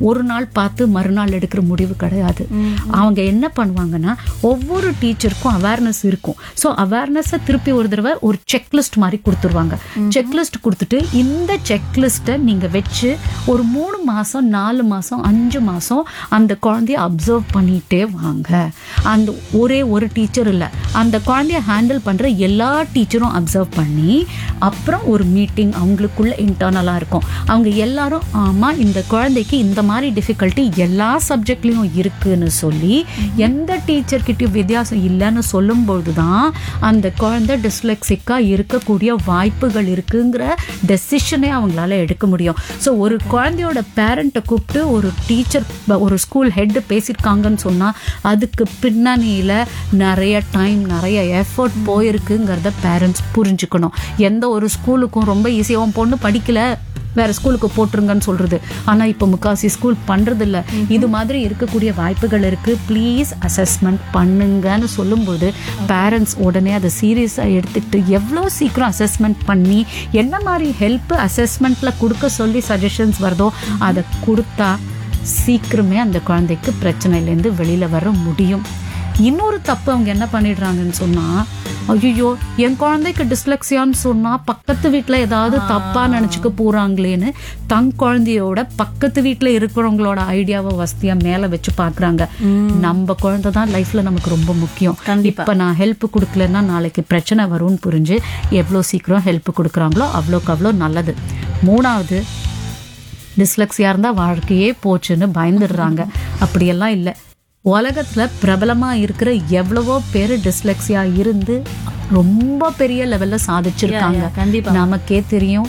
ஒரு நாள் பார்த்து மறுநாள் எடுக்கிற முடிவு கிடையாது. அவங்க என்ன பண்ணுவாங்கன்னா ஒவ்வொரு டீச்சருக்கும் அவேர்னஸ் இருக்கும். ஸோ அவேர்னஸை திருப்பி ஒரு தடவை ஒரு செக்லிஸ்ட் மாதிரி கொடுத்துருவாங்க. செக்லிஸ்ட் கொடுத்துட்டு இந்த செக்லிஸ்ட்டை நீங்க வச்சு ஒரு மூணு மாசம் நாலு மாசம் அஞ்சு மாசம் அந்த குழந்தைய அப்சர்வ் பண்ணிட்டே வாங்க. அந்த ஒரே ஒரு டீச்சர் இல்லை, அந்த குழந்தைய ஹேண்டில் பண்ற எல்லா டீச்சரும் அப்சர்வ் பண்ணி அப்புறம் ஒரு மீட்டிங் அவங்களுக்குள்ள இன்டர்னலா இருக்கும். அவங்க எல்லாரும் ஆமா இந்த குழந்தைக்கு இந்த மாதிரி டிஃபிகல்ட்டி எல்லா சப்ஜெக்ட்லயும் இருக்குன்னு சொல்லி எந்த டீச்சர் கிட்டயும் வித்தியாசம் இல்லைன்னு சொல்லும்போது தான் அந்த குழந்தை டிஸ்லெக்சிக்கா இருக்கக்கூடிய வாய்ப்புகள் இருக்குங்கிற டெசிஷனே அவங்களால எடுக்க முடியும். ஸோ ஒரு குழந்தையோட பேரண்ட்டை கூப்பிட்டு ஒரு டீச்சர் ஒரு ஸ்கூல் ஹெட் பேசியிருக்காங்கன்னு சொன்னா அதுக்கு பின்னணியில நிறைய டைம் நிறைய எஃபர்ட் போயிருக்குங்கிறத பேரண்ட்ஸ் புரிஞ்சுக்கணும். எந்த ஒரு ஸ்கூலுக்கும் ரொம்ப ஈஸியாக உன் பொண்ணு படிக்கல வேற ஸ்கூலுக்கு போட்டுருங்கன்னு சொல்றது. ஆனா இப்ப முக்காசி ஸ்கூல் பண்றது இல்ல. இது மாதிரி இருக்கக்கூடிய வாய்ப்புகள் இருக்கு, ப்ளீஸ் அசஸ்மெண்ட் பண்ணுங்கன்னு சொல்லும்போது பேரண்ட்ஸ் உடனே அதை சீரியஸா எடுத்துட்டு எவ்வளோ சீக்கிரம் அசஸ்மெண்ட் பண்ணி என்ன மாதிரி ஹெல்ப் அசஸ்மெண்ட்ல கொடுக்க சொல்லி சஜஷன்ஸ் வருதோ அதை கொடுத்தா சீக்கிரமே அந்த குழந்தைக்கு பிரச்சனையிலேருந்து வெளியில வர முடியும். இன்னொரு தப்பு அவங்க என்ன பண்ணிடுறாங்கன்னு சொன்னா, ஐயோ என் குழந்தைக்கு டிஸ்லெக்சியான்னு சொன்னா பக்கத்து வீட்டுல ஏதாவது தப்பா நினைச்சுக்க போறாங்களேன்னு தன் குழந்தையோட பக்கத்து வீட்டுல இருக்கிறவங்களோட ஐடியாவை வசதியா மேல வச்சு பாக்குறாங்க. நம்ம குழந்தை தான் லைஃப்ல நமக்கு ரொம்ப முக்கியம். இப்ப நான் ஹெல்ப் கொடுக்கலன்னா நாளைக்கு பிரச்சனை வரும்னு புரிஞ்சு எவ்வளவு சீக்கிரம் ஹெல்ப் கொடுக்குறாங்களோ அவ்வளோக்கு அவ்வளோ நல்லது. மூணாவது, டிஸ்லெக்சியா இருந்தா வாழ்க்கையே போச்சுன்னு பயந்துடுறாங்க. அப்படியெல்லாம் இல்லை. உலகத்துல பிரபலமா இருக்கிற எவ்வளவோ பேரு டிஸ்லெக்சியா இருந்து ரொம்ப பெரிய லெவல்ல சாதிச்சிருக்காங்க. நமக்கே தெரியும்,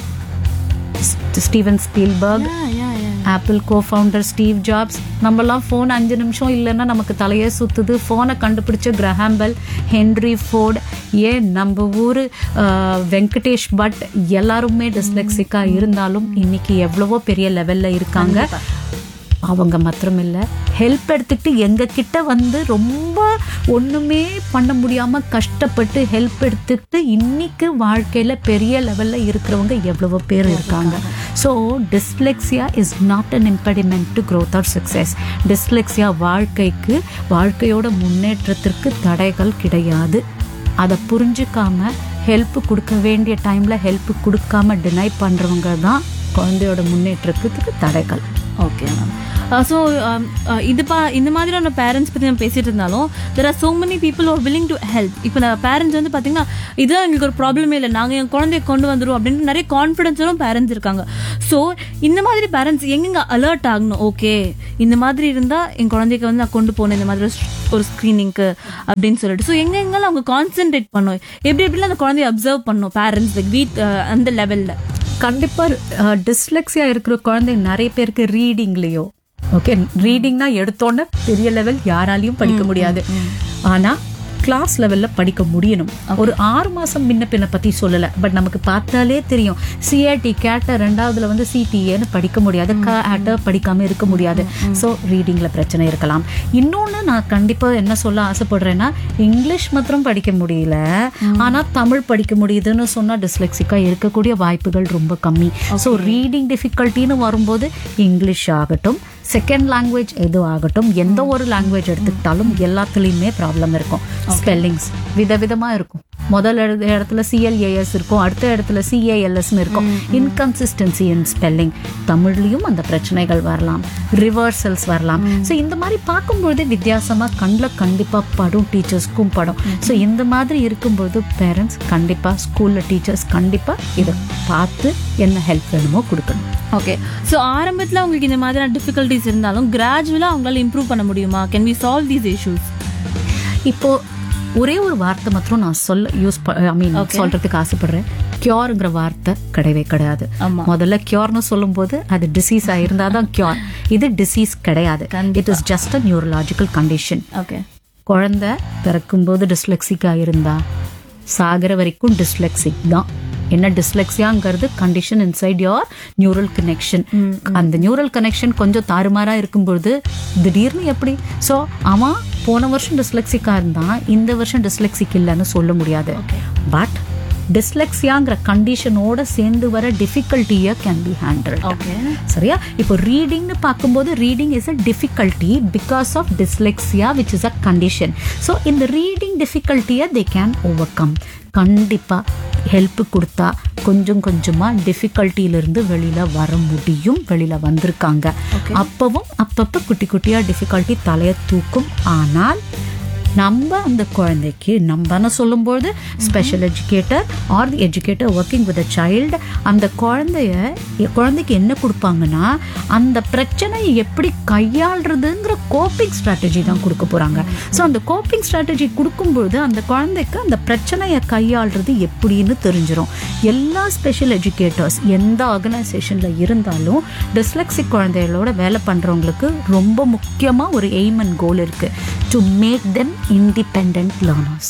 Steven Spielberg, apple co-founder Steve jobs. நம்மலாம் ஃபோன் அஞ்சு நிமிஷம் இல்லைன்னா நமக்கு தலையே சுத்துது. ஃபோனை கண்டுபிடிச்ச கிரஹாம் பெல், ஹென்ரி ஃபோர்ட், ஏன் நம்ம ஊர் வெங்கடேஷ் பட் எல்லாருமே டிஸ்லெக்சிக்கா இருந்தாலும் இன்னைக்கு எவ்வளவோ பெரிய லெவல்ல இருக்காங்க. அவங்க மாத்திரம் இல்லை, ஹெல்ப் எடுத்துக்கிட்டு எங்க கிட்ட வந்து ரொம்ப ஒண்ணுமே பண்ண முடியாம கஷ்டப்பட்டு ஹெல்ப் எடுத்துக்கிட்டு இன்னைக்கு வாழ்க்கையில பெரிய லெவல்ல இருக்கிறவங்க எவ்வளவோ பேர் இருக்காங்க. So dyslexia is not an impediment to growth R success. Dyslexia வாழ்க்கைக்கு வாழ்க்கையோட முன்னேற்றத்திற்கு தடைகள் கிடையாது. அதை புரிஞ்சுக்காம ஹெல்ப் கொடுக்க வேண்டிய டைம்ல ஹெல்ப் கொடுக்காம டினை பண்றவங்க தான் குழந்தையோட முன்னேற்றத்துக்கு தடைகள். Okay ma'am. ஸோ இதுப்பா இந்த மாதிரியான பேரண்ட்ஸ் பற்றி நம்ம பேசிட்டு இருந்தாலும் there are so many people are willing to help. இப்போ நான் பேரண்ட்ஸ் வந்து பார்த்தீங்கன்னா இதுதான் எங்களுக்கு ஒரு ப்ராப்ளமே இல்லை, நாங்கள் என் குழந்தைய கொண்டு வந்துடும் அப்படின்னு நிறைய கான்ஃபிடென்ஸோடும் பேரண்ட்ஸ் இருக்காங்க. ஸோ இந்த மாதிரி பேரண்ட்ஸ் எங்கெங்க அலர்ட் ஆகணும், ஓகே இந்த மாதிரி இருந்தால் என் குழந்தைக்கு வந்து நான் கொண்டு போகணும் இந்த மாதிரி ஒரு ஸ்க்ரீனிங்க்கு அப்படின்னு சொல்லிட்டு. ஸோ எங்கெங்கெல்லாம் அவங்க கான்சென்ட்ரேட் பண்ணும், எப்படி எப்படிலாம் அந்த குழந்தைய அப்சர்வ் பண்ணும் பேரண்ட்ஸ் லைக் வீட் அந்த லெவலில். கண்டிப்பா டிஸ்லெக்சியா இருக்கிற குழந்தை நிறைய பேருக்கு ரீடிங்லயோ, ஓகே ரீடிங்னா எடுத்தோன்னு பெரிய லெவல் யாராலையும் படிக்க முடியாது, ஆனா கிளாஸ் லெவல்ல படிக்க முடியணும். ஒரு ஆறு மாசம் முன்ன பின்ன பத்தி சொல்லல, பட் நமக்கு பார்த்தாலே தெரியும் சிஏடி கேட்ட ரெண்டாவதுல வந்து சிடிஏன்னு படிக்க முடியாது, கேட்ட படிக்காம இருக்க முடியாது. ஸோ ரீடிங்ல பிரச்சனை இருக்கலாம். இன்னொன்னு நான் கண்டிப்பா என்ன சொல்ல ஆசைப்படுறேன்னா, இங்கிலீஷ் மாத்திரம் படிக்க முடியல ஆனா தமிழ் படிக்க முடியுதுன்னு சொன்னா டிஸ்லெக்சிக்கா இருக்கக்கூடிய வாய்ப்புகள் ரொம்ப கம்மி. ஸோ ரீடிங் டிஃபிகல்ட்டின்னு வரும்போது இங்கிலீஷ் ஆகட்டும், செகண்ட் லாங்குவேஜ் எது ஆகட்டும், எந்த ஒரு லாங்குவேஜ் எடுத்துக்கிட்டாலும் எல்லாத்துலேயுமே ப்ராப்ளம் இருக்கும். ஸ்பெல்லிங்ஸ் விதவிதமா இருக்கும். முதல் இடத்துல சிஎல்ஏஎஸ் இருக்கும், அடுத்த இடத்துல சிஏஎல்எஸ்ன்னு இருக்கும். இன்கன்சிஸ்டன்சி இன் ஸ்பெல்லிங். தமிழ்லையும் அந்த பிரச்சனைகள் வரலாம், ரிவர்சல்ஸ் வரலாம். ஸோ இந்த மாதிரி பார்க்கும்பொழுது வித்தியாசமா கண்ணில் கண்டிப்பா படும், டீச்சர்ஸ்க்கும் படும். ஸோ இந்த மாதிரி இருக்கும்போது பேரண்ட்ஸ் கண்டிப்பா ஸ்கூல்ல டீச்சர்ஸ் கண்டிப்பா இதை பார்த்து என்ன ஹெல்ப் வேணுமோ கொடுக்கணும். ஓகே. ஸோ ஆரம்பத்தில் அவங்களுக்கு இந்த மாதிரியான டிஃபிகல்ட்டிஸ் இருந்தாலும் கிராஜுவலாக அவங்களால இம்ப்ரூவ் பண்ண முடியுமா? Can we solve these issues? இப்போ ஒரே ஒரு வார்த்தை மாத்திரம் நான் சொல்ல யூஸ் ஐ மீன் சொல்றதுக்கு ஆசைப்படுறேன். கியூர்ங்கிற வார்த்தை கிடையவே கிடையாது. முதல்ல கியூர்னு சொல்லும் போது அது டிசீஸ் இருந்தாதான் கியூர். இது டிசீஸ் கிடையாது. It is just a neurological condition. Okay. குழந்தை பிறக்கும்போது டிஸ்லெக்சிக்கா இருந்தா சாகிற வரைக்கும் டிஸ்லெக்சிக் தான். என்ன டிஸ்லெக்சியாங்கிறது condition inside your neural connection. அந்த நியூரல் கனெக்ஷன் கொஞ்சம் தாறுமாறா இருக்கும்பொழுது திடீர்னு எப்படி ஸோ அவன் போன வருஷம் டிஸ்லெக்சிக்கா இருந்தான், இந்த வருஷம் டிஸ்லெக்சிக் இல்லைன்னு சொல்ல முடியாது. பட் டிஸ்லெக்ஸியாங்கிற கண்டிஷனோட சேர்ந்து வர டிஃபிகல்ட்டியை கேன் பி ஹேண்டில். சரியா? இப்போ ரீடிங்னு பார்க்கும்போது reading is a difficulty because of dyslexia which is a condition. So இந்த reading டிஃபிகல்ட்டியை they can over come. கண்டிப்பாக ஹெல்ப் கொடுத்தா கொஞ்சம் கொஞ்சமாக டிஃபிகல்ட்டியிலிருந்து வெளியில் வர முடியும். வெளியில் வந்திருக்காங்க. அப்பவும் அப்பப்போ குட்டி குட்டியாக டிஃபிகல்ட்டி தலையை தூக்கும். ஆனால் நம்ம அந்த குழந்தைக்கு நம்மன்னு சொல்லும்போது special educator R the educator working with a child அந்த குழந்தைய குழந்தைக்கு என்ன கொடுப்பாங்கன்னா அந்த பிரச்சனையை எப்படி கையாளுறதுங்கிற கோப்பிங் ஸ்ட்ராட்டஜி தான் கொடுக்க போகிறாங்க. ஸோ அந்த கோப்பிங் ஸ்ட்ராட்டஜி கொடுக்கும்பொழுது அந்த குழந்தைக்கு அந்த பிரச்சனையை கையாளுறது எப்படின்னு தெரிஞ்சிடும். எல்லா ஸ்பெஷல் எஜுகேட்டர்ஸ் எந்த ஆர்கனைசேஷனில் இருந்தாலும் டிஸ்லெக்சிக் குழந்தைகளோட வேலை பண்ணுறவங்களுக்கு ரொம்ப முக்கியமாக ஒரு எய்ம் அண்ட் கோல் இருக்குது. To make them independent learners.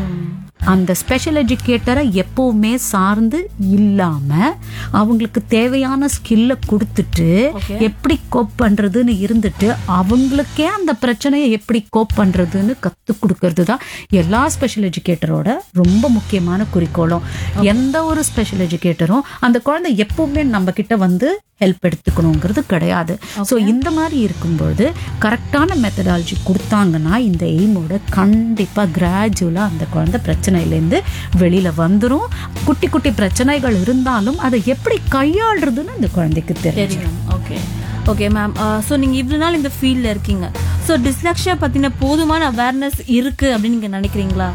அந்த ஸ்பெஷல் எஜுகேட்டரை எப்பவுமே சார்ந்து இல்லாம அவங்களுக்கு தேவையான ஸ்கில்ல கொடுத்துட்டு எப்படி கோப் பண்றதுன்னு இருந்துட்டு அவங்களுக்கே அந்த பிரச்சனையை எப்படி கோப் பண்றதுன்னு கத்து கொடுக்கறது தான் எல்லா ஸ்பெஷல் எஜுகேட்டரோட ரொம்ப முக்கியமான குறிக்கோளும். எந்த ஒரு ஸ்பெஷல் எஜுகேட்டரும் அந்த குழந்தை எப்பவுமே நம்ம கிட்ட வந்து ஹெல்ப் எடுத்துக்கணுங்கிறது கிடையாது. ஸோ இந்த மாதிரி இருக்கும்போது கரெக்டான மெத்தடாலஜி கொடுத்தாங்கன்னா இந்த எய்மோட கண்டிப்பாக கிராஜுவலாக அந்த குழந்தை பிரச்சனையிலேருந்து வெளியில் வந்துடும். குட்டி குட்டி பிரச்சனைகள் இருந்தாலும் அதை எப்படி கையாளுறதுன்னு அந்த குழந்தைக்கு தெரியும். Okay okay ma'am. ஸோ நீங்கள் இவ்வளோ நாள் இந்த ஃபீல்டில் இருக்கீங்க. ஸோ டிஸ்லெக்ஸியா பற்றின போதுமான அவேர்னஸ் இருக்குது அப்படின்னு நீங்கள் நினைக்கிறீங்களா?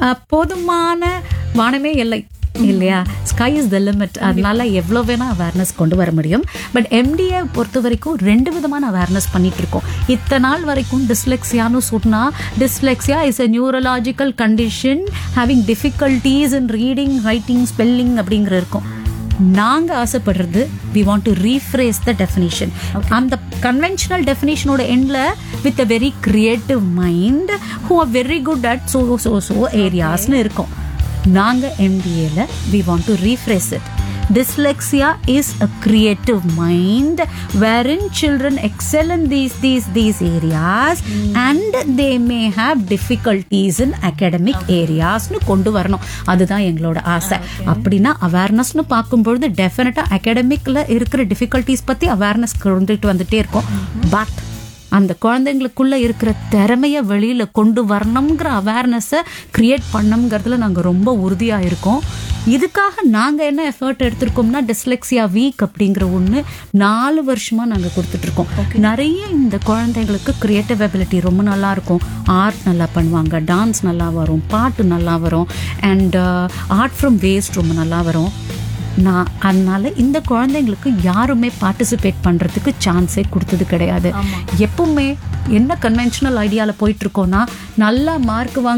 போதுமான வானமே இல்லை இல்லையா? Sky is the limit. அதனால எவ்வளோ வேணால் அவேர்னஸ் கொண்டு வர முடியும். பட் எம்டிஏ பொறுத்த வரைக்கும் ரெண்டு விதமான அவேர்னஸ் பண்ணிட்டு இருக்கோம். இத்தனை நாள் வரைக்கும் டிஸ்லெக்ஸியான்னு சொன்னால் dyslexia is a neurological condition having difficulties in reading writing spelling அப்படிங்கிற இருக்கும். நாங்க ஆசைப்படுறது we want to rephrase the definition. அந்த கன்வென்ஷனல் டெஃபினிஷனோட எண்ட்ல with a very creative mind who are very good at so so so areasனு இருக்கும். நாங்க எம்டிஏல we want to rephrase it. Dyslexia is a creative mind wherein children excel in these these these areas mm. and they may have difficulties in academic areas னு கொண்டு வரணும். அதுதான் எங்களோட ஆசை. அப்படின்னா அவேர்னஸ்னு பார்க்கும்பொழுது டெஃபினட்டா அகாடமிக்ல இருக்கிற டிஃபிகல்ட்டிஸ் பத்தி அவேர்னஸ் கொண்டுட்டு வந்துட்டே இருக்கும். பட் அந்த குழந்தைங்களுக்குள்ள இருக்கிற திறமைய வெளியில கொண்டு வரணுங்கிற அவேர்னஸை கிரியேட் பண்ணணுங்கிறதுல நாங்க ரொம்ப உறுதியா இருக்கோம். இதுக்காக நாங்க என்ன எஃபர்ட் எடுத்திருக்கோம்னா டிஸ்லெக்ஸியா வீக் அப்படிங்கிற ஒண்ணு நாலு வருஷமா நாங்க கொடுத்துட்டு இருக்கோம். நிறைய இந்த குழந்தைங்களுக்கு கிரியேட்டிவ் எபிலிட்டி ரொம்ப நல்லா இருக்கும். ஆர்ட் நல்லா பண்ணுவாங்க, டான்ஸ் நல்லா வரும், பாட்டு நல்லா வரும், அண்ட் ஆர்ட் ஃப்ரம் வேஸ்ட் ரொம்ப நல்லா வரும். நான் அதனால இந்த குழந்தைங்களுக்கு யாருமே பார்ட்டிசிபேட் பண்றதுக்கு சான்ஸே கொடுத்தது கிடையாது. எப்பவுமே என்ன கன்வென்ஷனல் ஐடியால போயிட்டு இருக்கோம்னா நல்லா மார்க் வாங்க